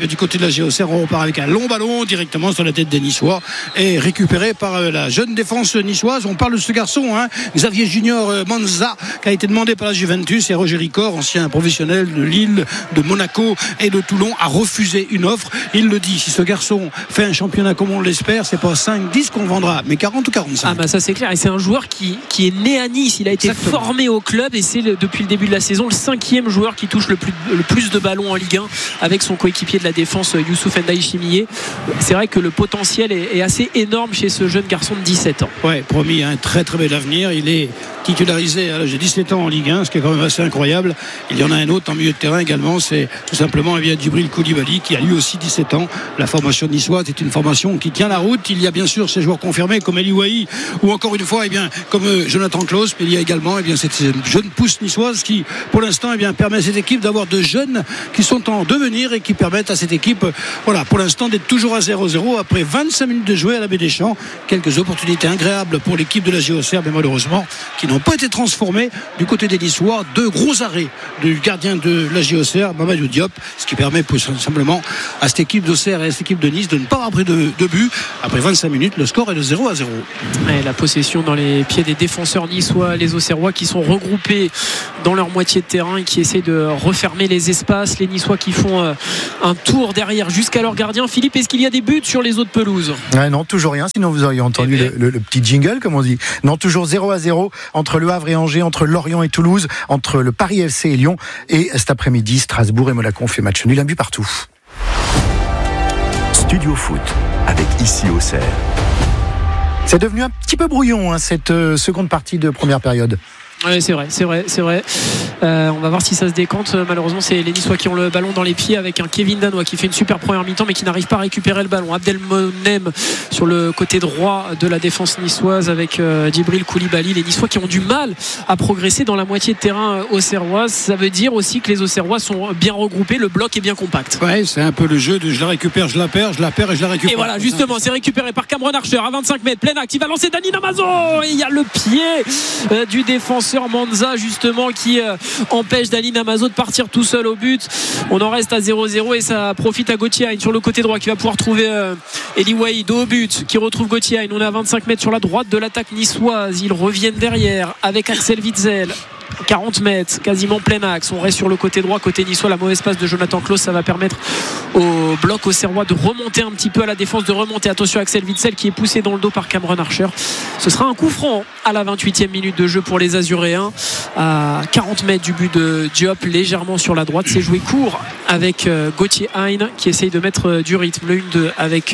la GOCR. On repart avec un long ballon directement sur la tête des Niçois et récupéré par la jeune défense niçoise. On parle de ce garçon, Xavier Junior Manza, qui a été demandé par la Juventus, et Roger Ricord, ancien professionnel de Lille, de Monaco et de Toulon, a refusé une offre. Il le dit, si ce garçon fait un championnat comme on l'espère, c'est pas 5-10 qu'on vendra, mais 40 ou 45. Ça c'est clair, et c'est un joueur qui est né à Nice. Il a été formé au club et c'est depuis le début de la saison le 5e joueur qui touche le plus de ballons en Ligue 1 avec son coéquipier de la défense Youssouf Ndaï Chimillé. C'est vrai que le potentiel est assez énorme chez ce jeune garçon de 17 ans. Ouais, promis, un très très bel avenir. Il est titularisé à l'âge de 17 ans en Ligue 1, ce qui est quand même assez incroyable. Il y en a un autre en milieu de terrain également, c'est tout simplement Djibril Koulibaly, qui a lui aussi 17 ans. La formation niçoise est une formation qui tient la route. Il y a bien sûr ces joueurs confirmés comme Eli Wahi ou encore une fois comme Jonathan Klaus, mais il y a également cette jeune pousse niçoise qui pour l'instant permet à cette équipe d'avoir de jeunes qui sont en devenir et qui permettent à cette équipe pour l'instant d'être toujours à 0-0 après 25 minutes de jouer à la Baie des Champs. Quelques opportunités agréables pour l'équipe de la JOCR, mais malheureusement qui n'ont pas été transformées du côté des Niçois. 2 gros arrêts du gardien de la JOCR, Mamadou Diop, ce qui permet simplement à cette équipe d'Auxerre et à cette équipe de Nice de ne pas avoir pris de but. Après 25 minutes, le score est de 0-0. Et la possession dans les pieds des défenseurs niçois, les Auxerrois qui sont regroupés dans leur moitié de terrain et qui essaient de refermer les espaces. Les Niçois qui font un tour derrière jusqu'à leur gardien. Philippe, est-ce qu'il y a des buts sur les autres pelouses? Non, toujours rien, sinon vous auriez entendu le petit jingle, comme on dit. Non, toujours 0-0 entre Le Havre et Angers, entre Lorient et Toulouse, entre le Paris FC et Lyon, et cet après-midi Strasbourg et Monaco ont fait match nul, un but partout. Studio Foot avec Ici Auxerre. C'est devenu un petit peu brouillon cette seconde partie de première période. Oui, c'est vrai. On va voir si ça se décante. Malheureusement, c'est les Niçois qui ont le ballon dans les pieds avec un Kevin Danois qui fait une super première mi-temps mais qui n'arrive pas à récupérer le ballon. Abdelmonem sur le côté droit de la défense niçoise avec Djibril Koulibaly. Les Niçois qui ont du mal à progresser dans la moitié de terrain auxerroise. Ça veut dire aussi que les Auxerrois sont bien regroupés. Le bloc est bien compact. Ouais, c'est un peu le jeu de je la récupère, je la perds, je la perds et je la récupère. Et voilà, justement, c'est récupéré par Cameron Archer à 25 mètres. Plein acte, il va lancer Dani Namazo. Et il y a le pied du défenseur Manza justement qui empêche Dani Namazo de partir tout seul au but. On en reste à 0-0 et ça profite à Gauthier Hein sur le côté droit qui va pouvoir trouver Eli Wahi au but, qui retrouve Gauthier Hein. On est à 25 mètres sur la droite de l'attaque niçoise. Ils reviennent derrière avec Axel Witsel. 40 mètres, quasiment plein axe. On reste sur le côté droit, côté niçois. La mauvaise passe de Jonathan Klaus, ça va permettre au bloc auxerrois de remonter un petit peu à la défense, de remonter. Attention, Axel Witsel qui est poussé dans le dos par Cameron Archer. Ce sera un coup franc à la 28e minute de jeu pour les Azuréens, à 40 mètres du but de Diop, légèrement sur la droite. C'est joué court avec Gauthier Hein qui essaye de mettre du rythme. Le 1-2 avec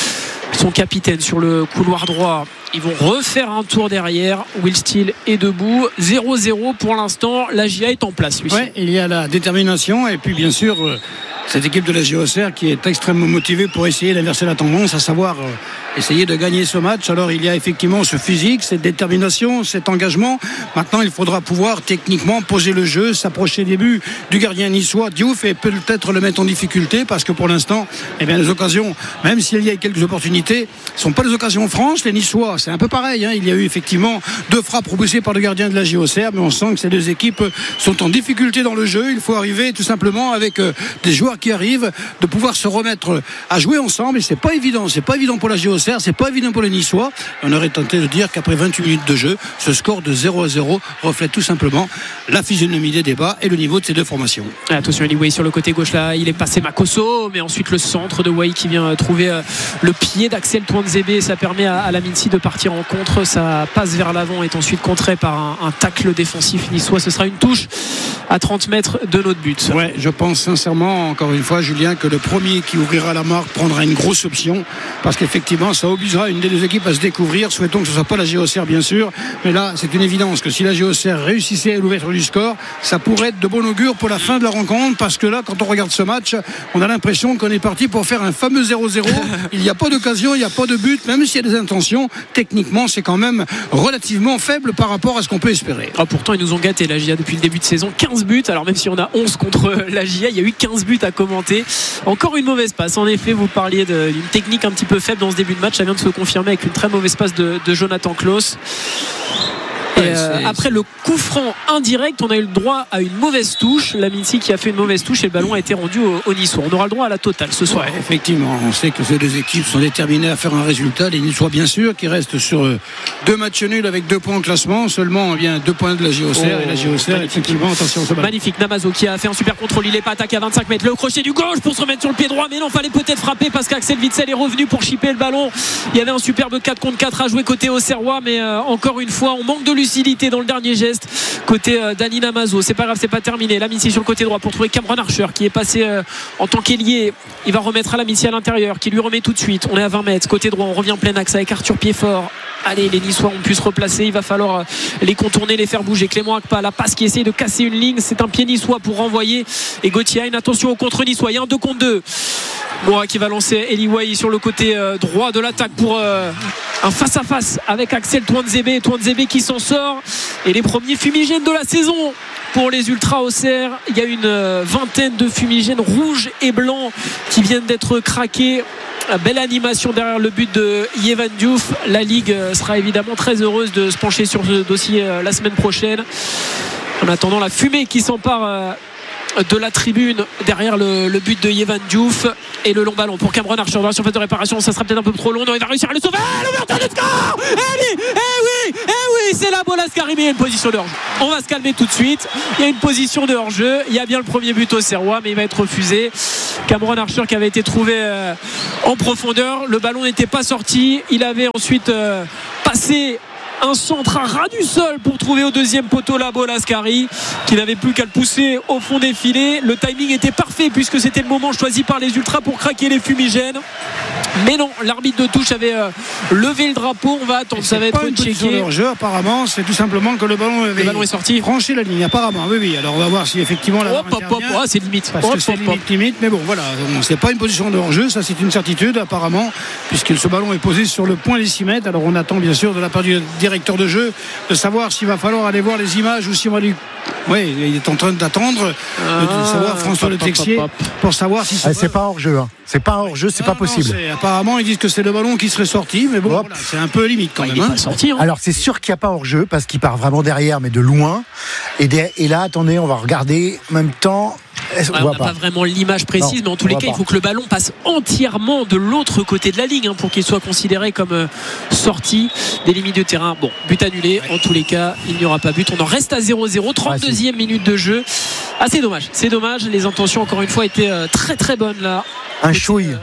son capitaine sur le couloir droit. Ils vont refaire un tour derrière. Will Steele est debout. 0-0 pour l'instant. La GIA est en place, lui. Ouais, il y a la détermination et puis bien sûr cette équipe de la JOCR qui est extrêmement motivée pour essayer d'inverser la tendance, à savoir essayer de gagner ce match. Alors il y a effectivement ce physique, cette détermination, cet engagement. Maintenant il faudra pouvoir techniquement poser le jeu, s'approcher des buts du gardien niçois Diouf et peut-être le mettre en difficulté, parce que pour l'instant les occasions, même s'il y a quelques opportunités, ne sont pas des occasions franches. Les Niçois, c'est un peu pareil, il y a eu effectivement 2 frappes repoussées par le gardien de la JOCR, mais on sent que ces 2 équipes sont en difficulté dans le jeu. Il faut arriver tout simplement avec des joueurs qui arrivent, de pouvoir se remettre à jouer ensemble, et c'est pas évident pour la JOCR, c'est pas évident pour les Niçois. On aurait tenté de dire qu'après 28 minutes de jeu, ce score de 0-0 reflète tout simplement la physionomie des débats et le niveau de ces 2 formations. Attention, Eli Wahi sur le côté gauche là, il est passé Makosso, mais ensuite le centre de Wahi qui vient trouver le pied d'Axel Touanzebe, et ça permet à la Mincy de partir en contre. Ça passe vers l'avant, est ensuite contré par un tacle défensif niçois. Ce sera une touche à 30 mètres de notre but. Ouais, je pense sincèrement, encore une fois, Julien, que le premier qui ouvrira la marque prendra une grosse option, parce qu'effectivement ça obligera une des 2 équipes à se découvrir. Souhaitons que ce ne soit pas la JOCR bien sûr, mais là c'est une évidence que si la JOCR réussissait à l'ouverture du score, ça pourrait être de bon augure pour la fin de la rencontre, parce que là quand on regarde ce match, on a l'impression qu'on est parti pour faire un fameux 0-0. Il n'y a pas d'occasion, il n'y a pas de but, même s'il y a des intentions, techniquement c'est quand même relativement faible par rapport à ce qu'on peut espérer. Pourtant ils nous ont gâtés la GIA depuis le début de saison, 15 buts, alors même si on a 11 contre la GIA, il y a eu 15 buts à commenter. Encore une mauvaise passe, en effet. Vous parliez d'une technique un petit peu faible dans ce début de match, ça vient de se confirmer avec une très mauvaise passe de Jonathan Klaus. Après le coup franc indirect, on a eu le droit à une mauvaise touche. La Mincy qui a fait une mauvaise touche et le ballon a été rendu au Niçois. On aura le droit à la totale ce soir. Ouais, effectivement, on sait que ces deux équipes sont déterminées à faire un résultat. Les Niçois, bien sûr, qui restent sur 2 matchs nuls avec 2 points au classement. Seulement 2 points de la JOCR. Et la JOCR, effectivement, attention, ce ballon. Magnifique, Namazo qui a fait un super contrôle. Il n'est pas attaqué à 25 mètres. Le crochet du gauche pour se remettre sur le pied droit. Mais non, fallait peut-être frapper parce qu'Axel Witsel est revenu pour chipper le ballon. Il y avait un superbe 4 contre 4 à jouer côté Auxerrois. Mais encore une fois, on manque de lucidité dans le dernier geste côté Dani Namazo. C'est pas grave, c'est pas terminé. La Mincy sur le côté droit pour trouver Cameron Archer qui est passé en tant qu'ailier. Il va remettre à la Mincy à l'intérieur qui lui remet tout de suite. On est à 20 mètres côté droit, on revient plein axe avec Arthur Piedfort. Allez, les Niçois ont pu se replacer. Il va falloir les contourner, les faire bouger. Clément Akpa, la passe qui essaye de casser une ligne. C'est un pied niçois pour renvoyer. Et Gauthier Hain, attention au contre niçois. Il y a un 2 contre 2. Moura qui va lancer Eli Wahi sur le côté droit de l'attaque pour un face-à-face avec Axel Touanzebe. Touanzebe qui s'en sort. Et les premiers fumigènes de la saison pour les Ultras Auxerre. Il y a une vingtaine de fumigènes rouges et blancs qui viennent d'être craqués. Belle animation derrière le but de Yevan Diouf. La Ligue sera évidemment très heureuse de se pencher sur ce dossier la semaine prochaine. En attendant, la fumée qui s'empare de la tribune derrière le but de Yevan Diouf et le long ballon pour Cameron Archer dans la surface de réparation. Ça sera peut-être un peu trop long. Non, il va réussir à le sauver. L'ouverture du score. Oui, c'est la Bolas Karim. Il y a une position de hors-jeu. On va se calmer tout de suite. Il y a une position de hors-jeu. Il y a bien le premier but au Serrois, mais il va être refusé. Cameron Archer qui avait été trouvé en profondeur. Le ballon n'était pas sorti. Il avait ensuite passé un centre à ras du sol pour trouver au deuxième poteau la Bolas Karim qui n'avait plus qu'à le pousser au fond des filets. Le timing était parfait puisque c'était le moment choisi par les Ultras pour craquer les fumigènes. Mais non, l'arbitre de touche avait levé le drapeau. On va attendre, ça va être checké. Jeu, apparemment, c'est tout simplement que le ballon est sorti. Franchi la ligne, apparemment. Oui. Alors on va voir si effectivement la c'est limite. Parce que c'est limite. Mais bon, voilà, c'est pas une position de hors-jeu, ça c'est une certitude apparemment, puisque ce ballon est posé sur le point des 6 mètres. Alors on attend bien sûr de la part du directeur de jeu de savoir s'il va falloir aller voir les images ou si on va lui. Oui, il est en train d'attendre de savoir François Le Texier pour savoir si c'est pas hors-jeu. Hein. C'est pas hors-jeu, c'est pas possible. Apparemment, ils disent que c'est le ballon qui serait sorti, mais bon, voilà, c'est un peu limite quand même. Il est pas sorti, hein. Alors, c'est sûr qu'il n'y a pas hors-jeu parce qu'il part vraiment derrière, mais de loin. Et là, attendez, on va regarder en même temps. On n'a pas vraiment l'image précise, mais en tous les cas, il faut que le ballon passe entièrement de l'autre côté de la ligne pour qu'il soit considéré comme sorti des limites de terrain. Bon, but annulé. En tous les cas, il n'y aura pas but. On en reste à 0-0. 32e minute de jeu. C'est dommage. C'est dommage. Les intentions, encore une fois, étaient très très bonnes là. Un chouille.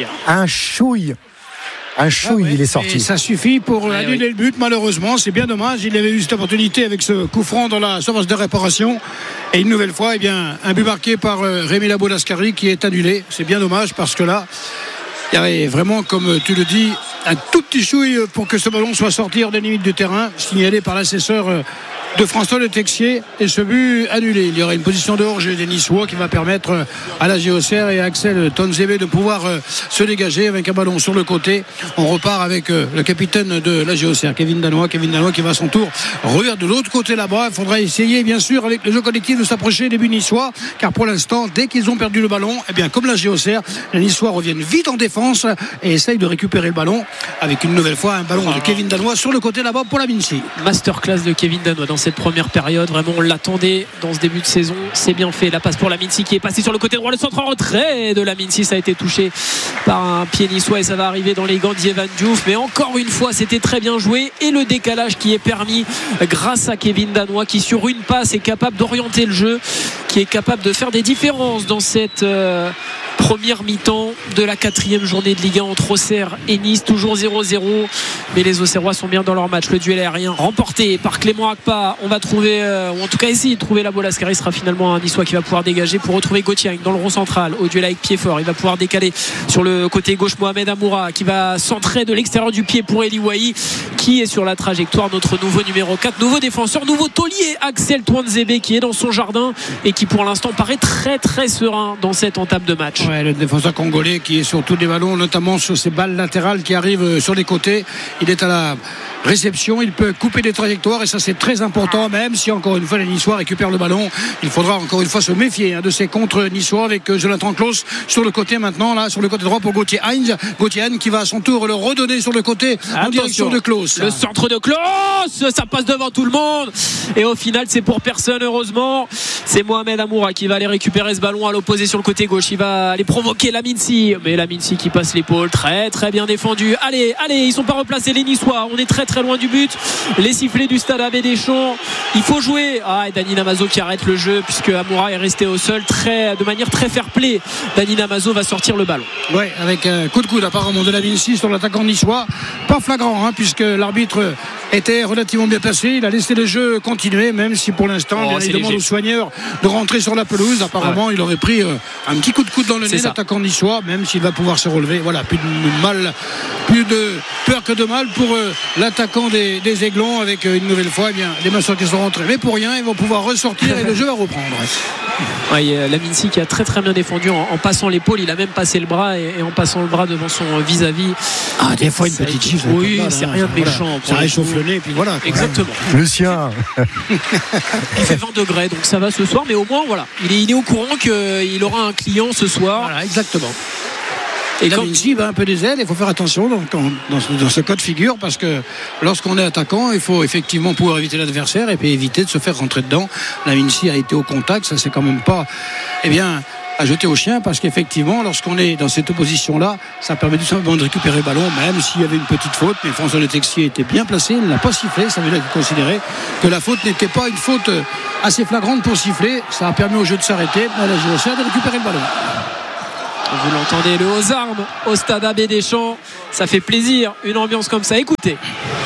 Il est sorti. Et ça suffit pour annuler le but, malheureusement. C'est bien dommage. Il avait eu cette opportunité avec ce coup franc dans la surface de réparation. Et une nouvelle fois, un but marqué par Rémi Bolas Karim qui est annulé. C'est bien dommage parce que là, il y avait vraiment, comme tu le dis, un tout petit chouille pour que ce ballon soit sorti hors des limites du terrain, signalé par l'assesseur de François Le Texier, et ce but annulé. Il y aura une position de hors-jeu des Niçois qui va permettre à la JOCR et à Axel Touanzebe de pouvoir se dégager avec un ballon sur le côté. On repart avec le capitaine de la JOCR, Kevin Danois qui va à son tour revenir de l'autre côté là-bas. Il faudra essayer bien sûr avec le jeu collectif de s'approcher des buts niçois, car pour l'instant, dès qu'ils ont perdu le ballon, comme la JOCR, les Niçois reviennent vite en défense et essayent de récupérer le ballon avec une nouvelle fois un ballon de Kevin Danois sur le côté là-bas pour la Mincy. Masterclass de Kevin Danois dans cette première période. Vraiment, on l'attendait dans ce début de saison. C'est bien fait. La passe pour la Mincy qui est passée sur le côté droit. Le centre en retrait de la Mincy, ça a été touché par un pied niçois et ça va arriver dans les gants d'Yevan Diouf. Mais encore une fois, c'était très bien joué et le décalage qui est permis grâce à Kevin Danois qui, sur une passe, est capable d'orienter le jeu, qui est capable de faire des différences dans cette première mi-temps de la 4e journée de Ligue 1 entre Auxerre et Nice, toujours 0-0, mais les Auxerrois sont bien dans leur match. Le duel aérien remporté par Clément Akpa. On va trouver, ou en tout cas essayer de trouver la Bolas Karim. Sera finalement un Niçois qui va pouvoir dégager pour retrouver Gauthier Hain dans le rond central au duel avec Piedfort. Il va pouvoir décaler sur le côté gauche Mohamed Amoura qui va centrer de l'extérieur du pied pour Eli Wahi qui est sur la trajectoire. Notre nouveau numéro 4, nouveau défenseur, nouveau taulier, Axel Touanzebe qui est dans son jardin et qui pour l'instant paraît très très serein dans cette entame de match. Ouais, le défenseur congolais qui est sur tous les ballons, notamment sur ces balles latérales qui arrivent sur les côtés. Il est à la réception, il peut couper des trajectoires et ça c'est très important, même si encore une fois les Niçois récupèrent le ballon. Il faudra encore une fois se méfier de ces contre niçois avec Jonathan Klaus sur le côté maintenant, là sur le côté droit pour Gauthier Heinz qui va à son tour le redonner sur le côté en direction de Klaus. Le centre de Klaus, ça passe devant tout le monde et au final c'est pour personne, heureusement. C'est Mohamed Amoura qui va aller récupérer ce ballon à l'opposé sur le côté gauche. Il va aller provoquer Lamine Sy, mais Lamine Sy qui passe l'épaule, très très bien défendu. Allez, ils sont pas replacés les Niçois, on est très très loin du but. Les sifflets du stade Abbé Deschamps, il faut jouer. Et Dani Namazo qui arrête le jeu puisque Amoura est resté au sol de manière très fair play. Dani Namazo va sortir le ballon. Ouais, avec un coup de coude apparemment de Lamine Sy sur l'attaquant niçois, pas flagrant puisque l'arbitre était relativement bien placé. Il a laissé le jeu continuer, même si pour l'instant il demande aux soigneurs de rentrer sur la pelouse. Apparemment il aurait pris un petit coup de coude dans le nez, l'attaquant niçois, même s'il va pouvoir se relever. Voilà, plus de peur que de mal pour l'attaquant des Aiglons, avec une nouvelle fois les maçons qui sont rentrés, mais pour rien ils vont pouvoir ressortir et le jeu va reprendre. Lamine Sy qui a très très bien défendu en passant l'épaule, il a même passé le bras et en passant le bras devant son vis-à-vis. Des fois une petite gifle. Oui, c'est rien de méchant. Ça réchauffe le nez, puis voilà. Exactement. Le sien. Il fait 20 degrés, donc ça va ce soir, mais au moins voilà, il est au courant qu'il aura un client ce soir. Voilà, exactement. Et Lamine Sy va un peu des ailes, il faut faire attention dans ce cas de figure, parce que lorsqu'on est attaquant, il faut effectivement pouvoir éviter l'adversaire et puis éviter de se faire rentrer dedans. Lamine Sy a été au contact, ça c'est quand même pas à jeter au chien, parce qu'effectivement lorsqu'on est dans cette opposition-là, ça permet tout simplement de récupérer le ballon, même s'il y avait une petite faute. Mais François Le Texier était bien placé, il ne l'a pas sifflé. Ça veut dire qu'il considérait que la faute n'était pas une faute assez flagrante pour siffler. Ça a permis au jeu de s'arrêter, à la JOCR de récupérer le ballon. Vous l'entendez, le haut armes au stade Abbé Deschamps, ça fait plaisir, une ambiance comme ça. Écoutez.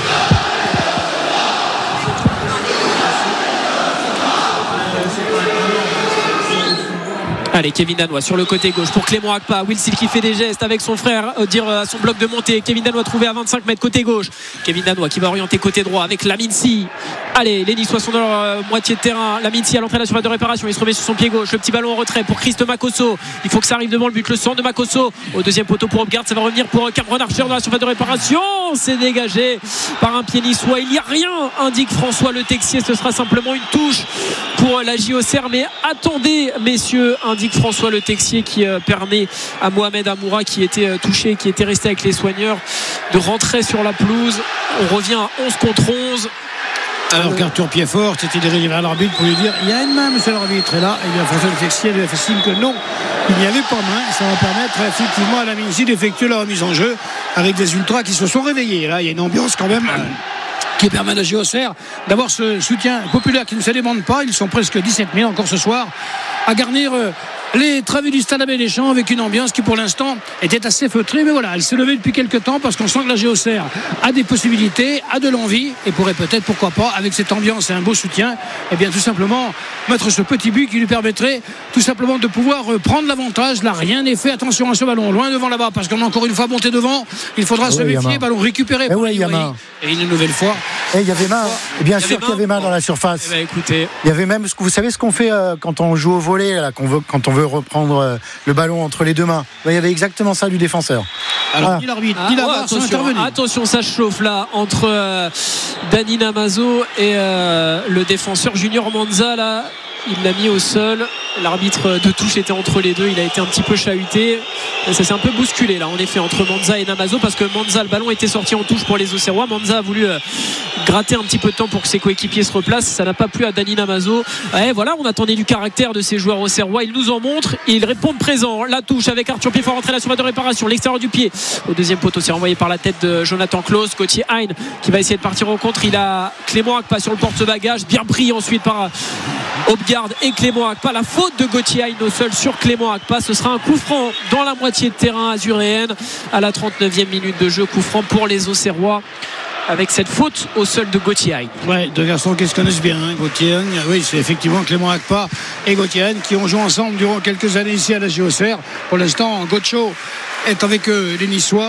Allez, Kevin Danois sur le côté gauche pour Clément Akpa. Wilsil qui fait des gestes avec son frère, à son bloc de montée. Kevin Danois trouvé à 25 mètres côté gauche. Kevin Danois qui va orienter côté droit avec Lamine Sy. Allez, les Niçois sont dans leur moitié de terrain. Lamine Sy à l'entrée de la surface de réparation. Il se remet sur son pied gauche. Le petit ballon en retrait pour Christ Makosso. Il faut que ça arrive devant le but. Le centre de Makosso au deuxième poteau pour Hopgard. Ça va revenir pour Cameron Archer dans la surface de réparation. C'est dégagé par un pied niçois. Il n'y a rien, indique François Le Texier. Ce sera simplement une touche pour la JOCR. Mais attendez, messieurs, indique François Le Texier, qui permet à Mohamed Amoura, qui était touché, qui était resté avec les soigneurs, de rentrer sur la pelouse. On revient à 11 contre 11. Alors qu'Arthur Piedfort s'était dirigé vers l'arbitre pour lui dire il y a une main, monsieur l'arbitre. Et là, François Le Texier lui a fait signe que non, il n'y avait pas main. Ça va permettre effectivement à Lamine Sy d'effectuer la remise en jeu avec des ultras qui se sont réveillés. Là, il y a une ambiance quand même qui permet à la JOCR d'avoir ce soutien populaire qui ne se demande pas. Ils sont presque 17 000 encore ce soir à garnir les travées du stade Abbé Deschamps, avec une ambiance qui pour l'instant était assez feutrée, mais voilà, elle s'est levée depuis quelques temps, parce qu'on sent que la JOCR a des possibilités, a de l'envie, et pourrait peut-être, pourquoi pas, avec cette ambiance et un beau soutien, tout simplement mettre ce petit but qui lui permettrait tout simplement de pouvoir prendre l'avantage. Là, rien n'est fait. Attention à ce ballon, loin devant là-bas, parce qu'on a encore une fois monté devant. Il faudra se méfier. Ballon récupéré par et une nouvelle fois. Et il y avait main. Et bien sûr qu'il y avait main dans la surface. Écoutez, il y avait même, vous savez ce qu'on fait quand on joue au volley, là, quand on veut reprendre le ballon entre les deux mains. Il y avait exactement ça du défenseur. Alors, ni l'arbitre, ni la VAR sont intervenus. Attention, ça chauffe là entre Dani Namazo et le défenseur Junior Manza. Là, il l'a mis au sol. L'arbitre de touche était entre les deux. Il a été un petit peu chahuté. Et ça s'est un peu bousculé là, en effet, entre Manza et Namazo, parce que Manza, le ballon était sorti en touche pour les Auxerrois. Manza a voulu gratter un petit peu de temps pour que ses coéquipiers se replacent. Ça n'a pas plu à Dani Namazo. Voilà, on attendait du caractère de ces joueurs auxerrois. Ils nous en montrent. Ils répondent présent. La touche avec Arthur Piedfort rentré à la surface de réparation. L'extérieur du pied. Au deuxième poteau, c'est renvoyé par la tête de Jonathan Klaus. Gauthier Heinz qui va essayer de partir en contre. Il a Clément Akpa sur le porte-bagages. Bien pris ensuite par Hopgard et Clément Akpa. La faute de Gauthier Heinz au sol sur Clément Akpa. Ce sera un coup franc dans la moitié de terrain azuréenne à la 39e minute de jeu. Coup franc pour les Auxerrois, avec cette faute au sol de Gauthier Heinz. Ouais, deux garçons qui se connaissent bien, Gauthier Heinz. Oui, c'est effectivement Clément Akpa et Gauthier Heinz qui ont joué ensemble durant quelques années ici à la JOCR. Pour l'instant, Gaucho est avec les Niçois.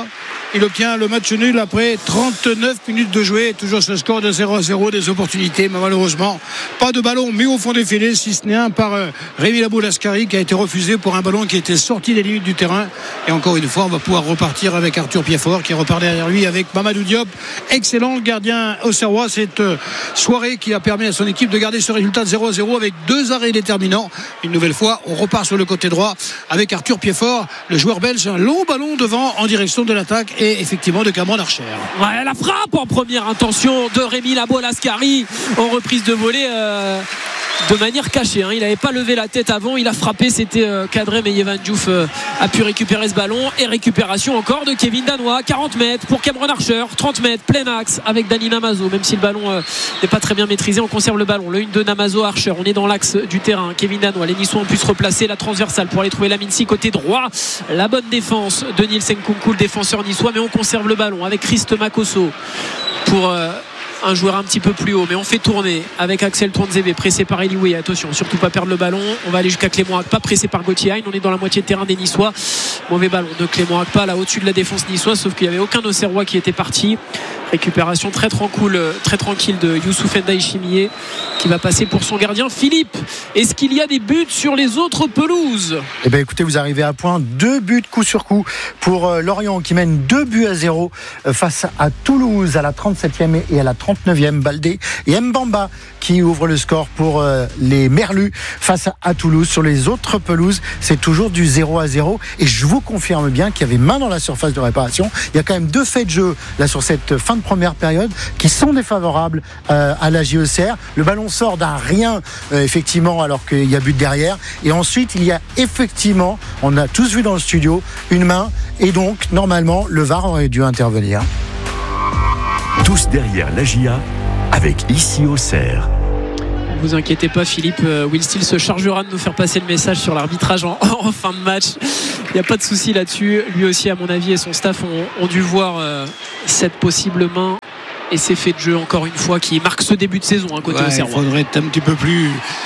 Il obtient le match nul après 39 minutes de jouer. Toujours ce score de 0-0, des opportunités, mais malheureusement pas de ballon mis au fond des filets, si ce n'est un par Rémi Labou-Lascari qui a été refusé pour un ballon qui était sorti des limites du terrain. Et encore une fois, on va pouvoir repartir avec Arthur Piefort qui repart derrière lui avec Mamadou Diop. Excellent gardien auxerrois cette soirée qui a permis à son équipe de garder ce résultat de 0-0 avec 2 arrêts déterminants. Une nouvelle fois, on repart sur le côté droit avec Arthur Piefort, le joueur belge, un long ballon devant en direction de l'attaque et effectivement de Cameron Archer. Ouais, la frappe en première intention de Rémi Labou-Lascari en reprise de volée de manière cachée, hein. Il n'avait pas levé la tête avant, il a frappé, c'était cadré, mais Yevan Diouf a pu récupérer ce ballon. Et récupération encore de Kevin Danois, 40 mètres pour Cameron Archer, 30 mètres plein axe avec Dani Namazo. Même si le ballon n'est pas très bien maîtrisé, on conserve le ballon. Le 1 de Namazo Archer, on est dans l'axe du terrain. Kevin Danois, les Niçois ont pu se replacer, la transversale pour aller trouver Laminsi côté droit. La bonne défense de Nielsen Kunku, le défenseur niçois, mais on conserve le ballon avec Christ Makosso pour un joueur un petit peu plus haut, mais on fait tourner avec Axel Touanzebe, pressé par Elioué. Attention, surtout pas perdre le ballon. On va aller jusqu'à Clément Akpa, pressé par Gauthier Hein. On est dans la moitié de terrain des Niçois. Mauvais ballon de Clément Akpa là au-dessus de la défense niçoise, sauf qu'il n'y avait aucun Auxerrois qui était parti. Récupération très tranquille de Youssouf Ndiaye Chimier qui va passer pour son gardien Philippe. Est-ce qu'il y a des buts sur les autres pelouses? Eh bien écoutez, vous arrivez à point, 2 buts coup sur coup pour Lorient qui mène 2-0 face à Toulouse à la 37e et à la 39e. Baldé et Mbamba qui ouvrent le score pour les Merlus face à Toulouse. Sur les autres pelouses, c'est toujours du 0-0 et je vous confirme bien qu'il y avait main dans la surface de réparation. Il y a quand même 2 faits de jeu là sur cette fin de première période qui sont défavorables à la JOCR. Le ballon sort d'un rien effectivement alors qu'il y a but derrière et ensuite il y a effectivement, on a tous vu dans le studio, une main et donc normalement le VAR aurait dû intervenir. Tous derrière la GIA avec ici Auxerre. Ne vous inquiétez pas Philippe, Will Steele se chargera de nous faire passer le message sur l'arbitrage en fin de match. Il n'y a pas de souci là-dessus. Lui aussi à mon avis et son staff ont dû voir cette possible main et ces faits de jeu encore une fois qui marquent ce début de saison côté Auxerrois. Il faudrait être un petit peu plus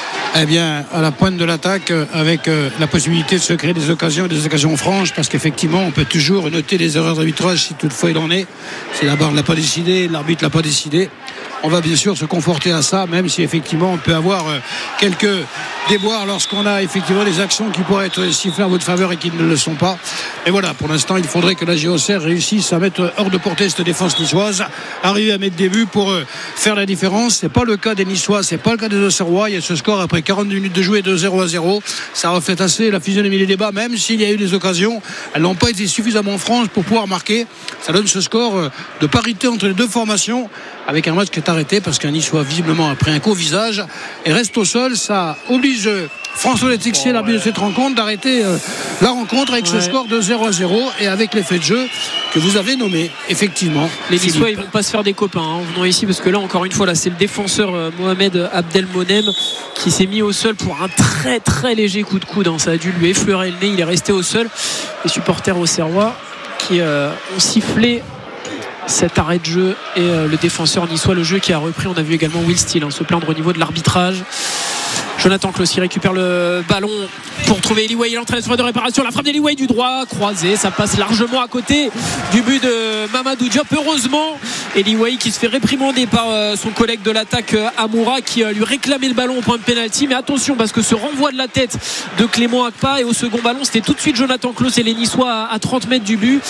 à la pointe de l'attaque avec la possibilité de se créer des occasions franches parce qu'effectivement on peut toujours noter les erreurs d'arbitrage si toutefois il en est. Si la barre ne l'a pas décidé, l'arbitre ne l'a pas décidé. On va bien sûr se conforter à ça, même si effectivement on peut avoir quelques déboires lorsqu'on a effectivement des actions qui pourraient être sifflées en votre faveur et qui ne le sont pas. Et voilà, pour l'instant, il faudrait que la JOCR réussisse à mettre hors de portée cette défense niçoise, arriver à mettre des buts pour faire la différence. C'est pas le cas des Niçois, c'est pas le cas des Auxerrois. Il y a ce score après 42 minutes de jouer de 0-0. Ça reflète assez la physionomie des débats, même s'il y a eu des occasions, elles n'ont pas été suffisamment franches pour pouvoir marquer. Ça donne ce score de parité entre les deux formations, avec un match qui est arrêté parce qu'un Niçois visiblement a pris un coup au visage et reste au sol. Ça oblige François Letixier, l'arbitre de cette rencontre, d'arrêter la rencontre avec ce score de 0-0 et avec l'effet de jeu que vous avez nommé effectivement. Les Niçois ils vont pas se faire des copains en venant ici parce que là encore une fois c'est le défenseur Mohamed Abdelmonem qui s'est mis au sol pour un très très léger coup de coude. Ça a dû lui effleurer le nez, il est resté au sol. Les supporters auxerrois qui ont sifflé cet arrêt de jeu et le défenseur niçois, le jeu qui a repris. On a vu également Will Steele se plaindre au niveau de l'arbitrage. Jonathan Clossi récupère le ballon pour trouver Elioué. Il est en train de réparation. La frappe d'Elioué du droit croisé, ça passe largement à côté du but de Mamadou Diop. Heureusement, Elioué qui se fait réprimander par son collègue de l'attaque Amoura qui lui réclamait le ballon au point de pénalty. Mais attention parce que ce renvoi de la tête de Clément Akpa et au second ballon c'était tout de suite Jonathan Clossi et les Niçois à 30 mètres du but.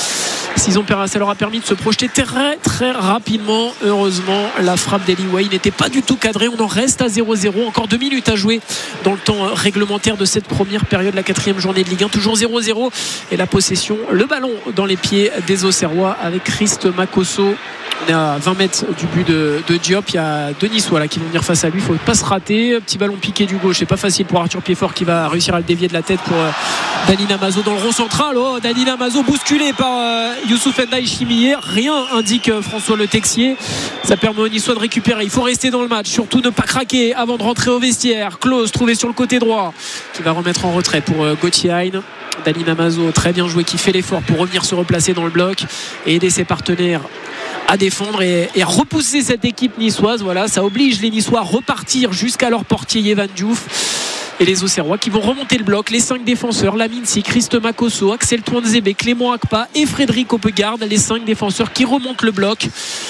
Ça leur a permis de se projeter très très rapidement. Heureusement la frappe d'Elioué n'était pas du tout cadrée. On en reste à 0-0, encore 2 minutes à jouer dans le temps réglementaire de cette première période, la 4e journée de Ligue 1, toujours 0-0 et la possession, le ballon dans les pieds des Auxerrois avec Christ Makosso. On est à 20 mètres du but de Diop. Il y a 2 Niçois là qui vont venir face à lui, il ne faut pas se rater. Petit ballon piqué du gauche, c'est pas facile pour Arthur Piefort qui va réussir à le dévier de la tête pour Dani Namazo dans le rond central. Dani Namazo bousculé par Youssouf Ndiaye Chimier. Rien indique François Le Texier. Ça permet aux Niçois de récupérer. Il faut rester dans le match, surtout ne pas craquer avant de rentrer au vestiaire. Klose trouvé sur le côté droit qui va remettre en retrait pour Gauthier Hein. Dani Namazo très bien joué qui fait l'effort pour revenir se replacer dans le bloc et aider ses partenaires à défendre et à repousser cette équipe niçoise. Voilà, ça oblige les Niçois à repartir jusqu'à leur portier Yevan Diouf. Et les Auxerrois qui vont remonter le bloc, les 5 défenseurs, Lamine Si, Christ Makosso, Axel Touanzebe, Clément Akpa et Frédéric Hoppegarde, les 5 défenseurs qui remontent le bloc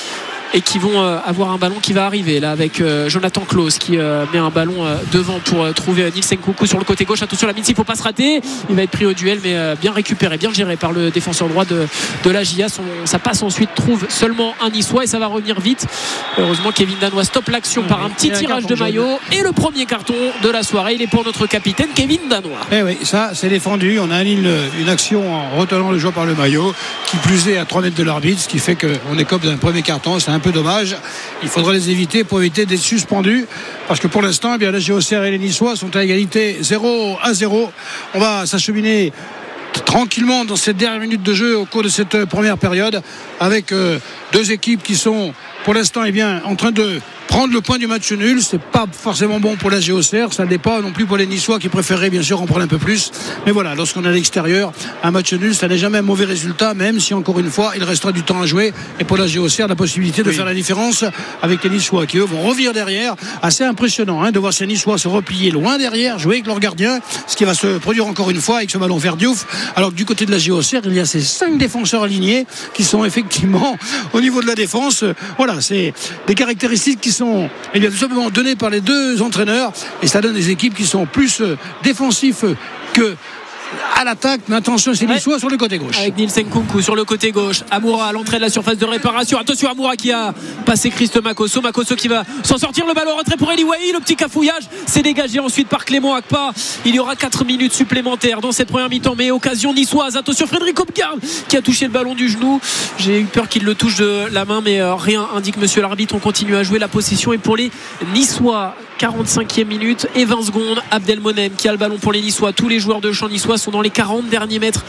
et qui vont avoir un ballon qui va arriver là avec Jonathan Claus qui met un ballon devant pour trouver Nielsen Coucou sur le côté gauche. Attention, Lamine Si, il ne faut pas se rater, il va être pris au duel mais bien récupéré, bien géré par le défenseur droit de la GIA. Ça passe ensuite, trouve seulement un Niçois et ça va revenir vite. Heureusement Kevin Danois stoppe l'action par un petit tirage de maillot et le premier carton de la soirée, il est pour notre capitaine Kevin Danois. Eh oui, ça c'est défendu, on a une action en retenant le joueur par le maillot qui plus est à 3 mètres de l'arbitre, ce qui fait qu'on écope d'un premier carton. C'est un peu dommage, il faudra les éviter pour éviter d'être suspendus parce que pour l'instant eh bien, la GOCR et les Niçois sont à égalité 0-0. On va s'acheminer tranquillement dans cette dernière minute de jeu au cours de cette première période avec deux équipes qui sont pour l'instant eh bien, en train de prendre le point du match nul. C'est pas forcément bon pour la GOCR, ça n'est pas non plus pour les Niçois qui préféraient bien sûr en prendre un peu plus, mais voilà, lorsqu'on est à l'extérieur, un match nul ça n'est jamais un mauvais résultat, même si encore une fois il restera du temps à jouer et pour la GOCR la possibilité de faire la différence avec les Niçois qui eux vont revenir derrière. Assez impressionnant de voir ces Niçois se replier loin derrière, jouer avec leur gardien, ce qui va se produire encore une fois avec ce ballon vers Diouf, alors que du côté de la GOCR il y a ces 5 défenseurs alignés qui sont effectivement au niveau de la défense, voilà, c'est des caractéristiques qui sont eh bien, tout simplement données par les deux entraîneurs et ça donne des équipes qui sont plus défensifs que à l'attaque, mais attention c'est Niçois sur le côté gauche avec Nielsen Coucou sur le côté gauche, Amoura à l'entrée de la surface de réparation, attention Amoura qui a passé Christ Makosso qui va s'en sortir, le ballon en retrait pour Eli Wahi, le petit cafouillage, c'est dégagé ensuite par Clément Akpa. Il y aura 4 minutes supplémentaires dans cette première mi-temps, mais occasion niçoise, attention Frédéric Hoppegarde qui a touché le ballon du genou, j'ai eu peur qu'il le touche de la main mais rien, indique monsieur l'arbitre. On continue à jouer, la possession est pour les Niçois. 45e minute et 20 secondes. Abdelmonem qui a le ballon pour les Niçois. Tous les joueurs de champ niçois sont dans les 40 derniers mètres.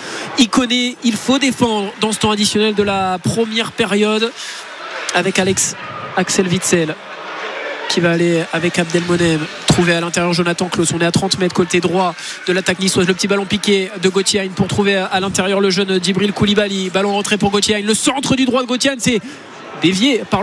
Il faut défendre dans ce temps additionnel de la première période avec Axel Witsel qui va aller avec Abdelmonem trouver à l'intérieur Jonathan Claus. On est à 30 mètres côté droit de l'attaque niçoise. Le petit ballon piqué de Gauthier Hein pour trouver à l'intérieur le jeune Djibril Koulibaly. Ballon rentré pour Gauthier Hein. Le centre du droit de Gauthier Hein, c'est dévié par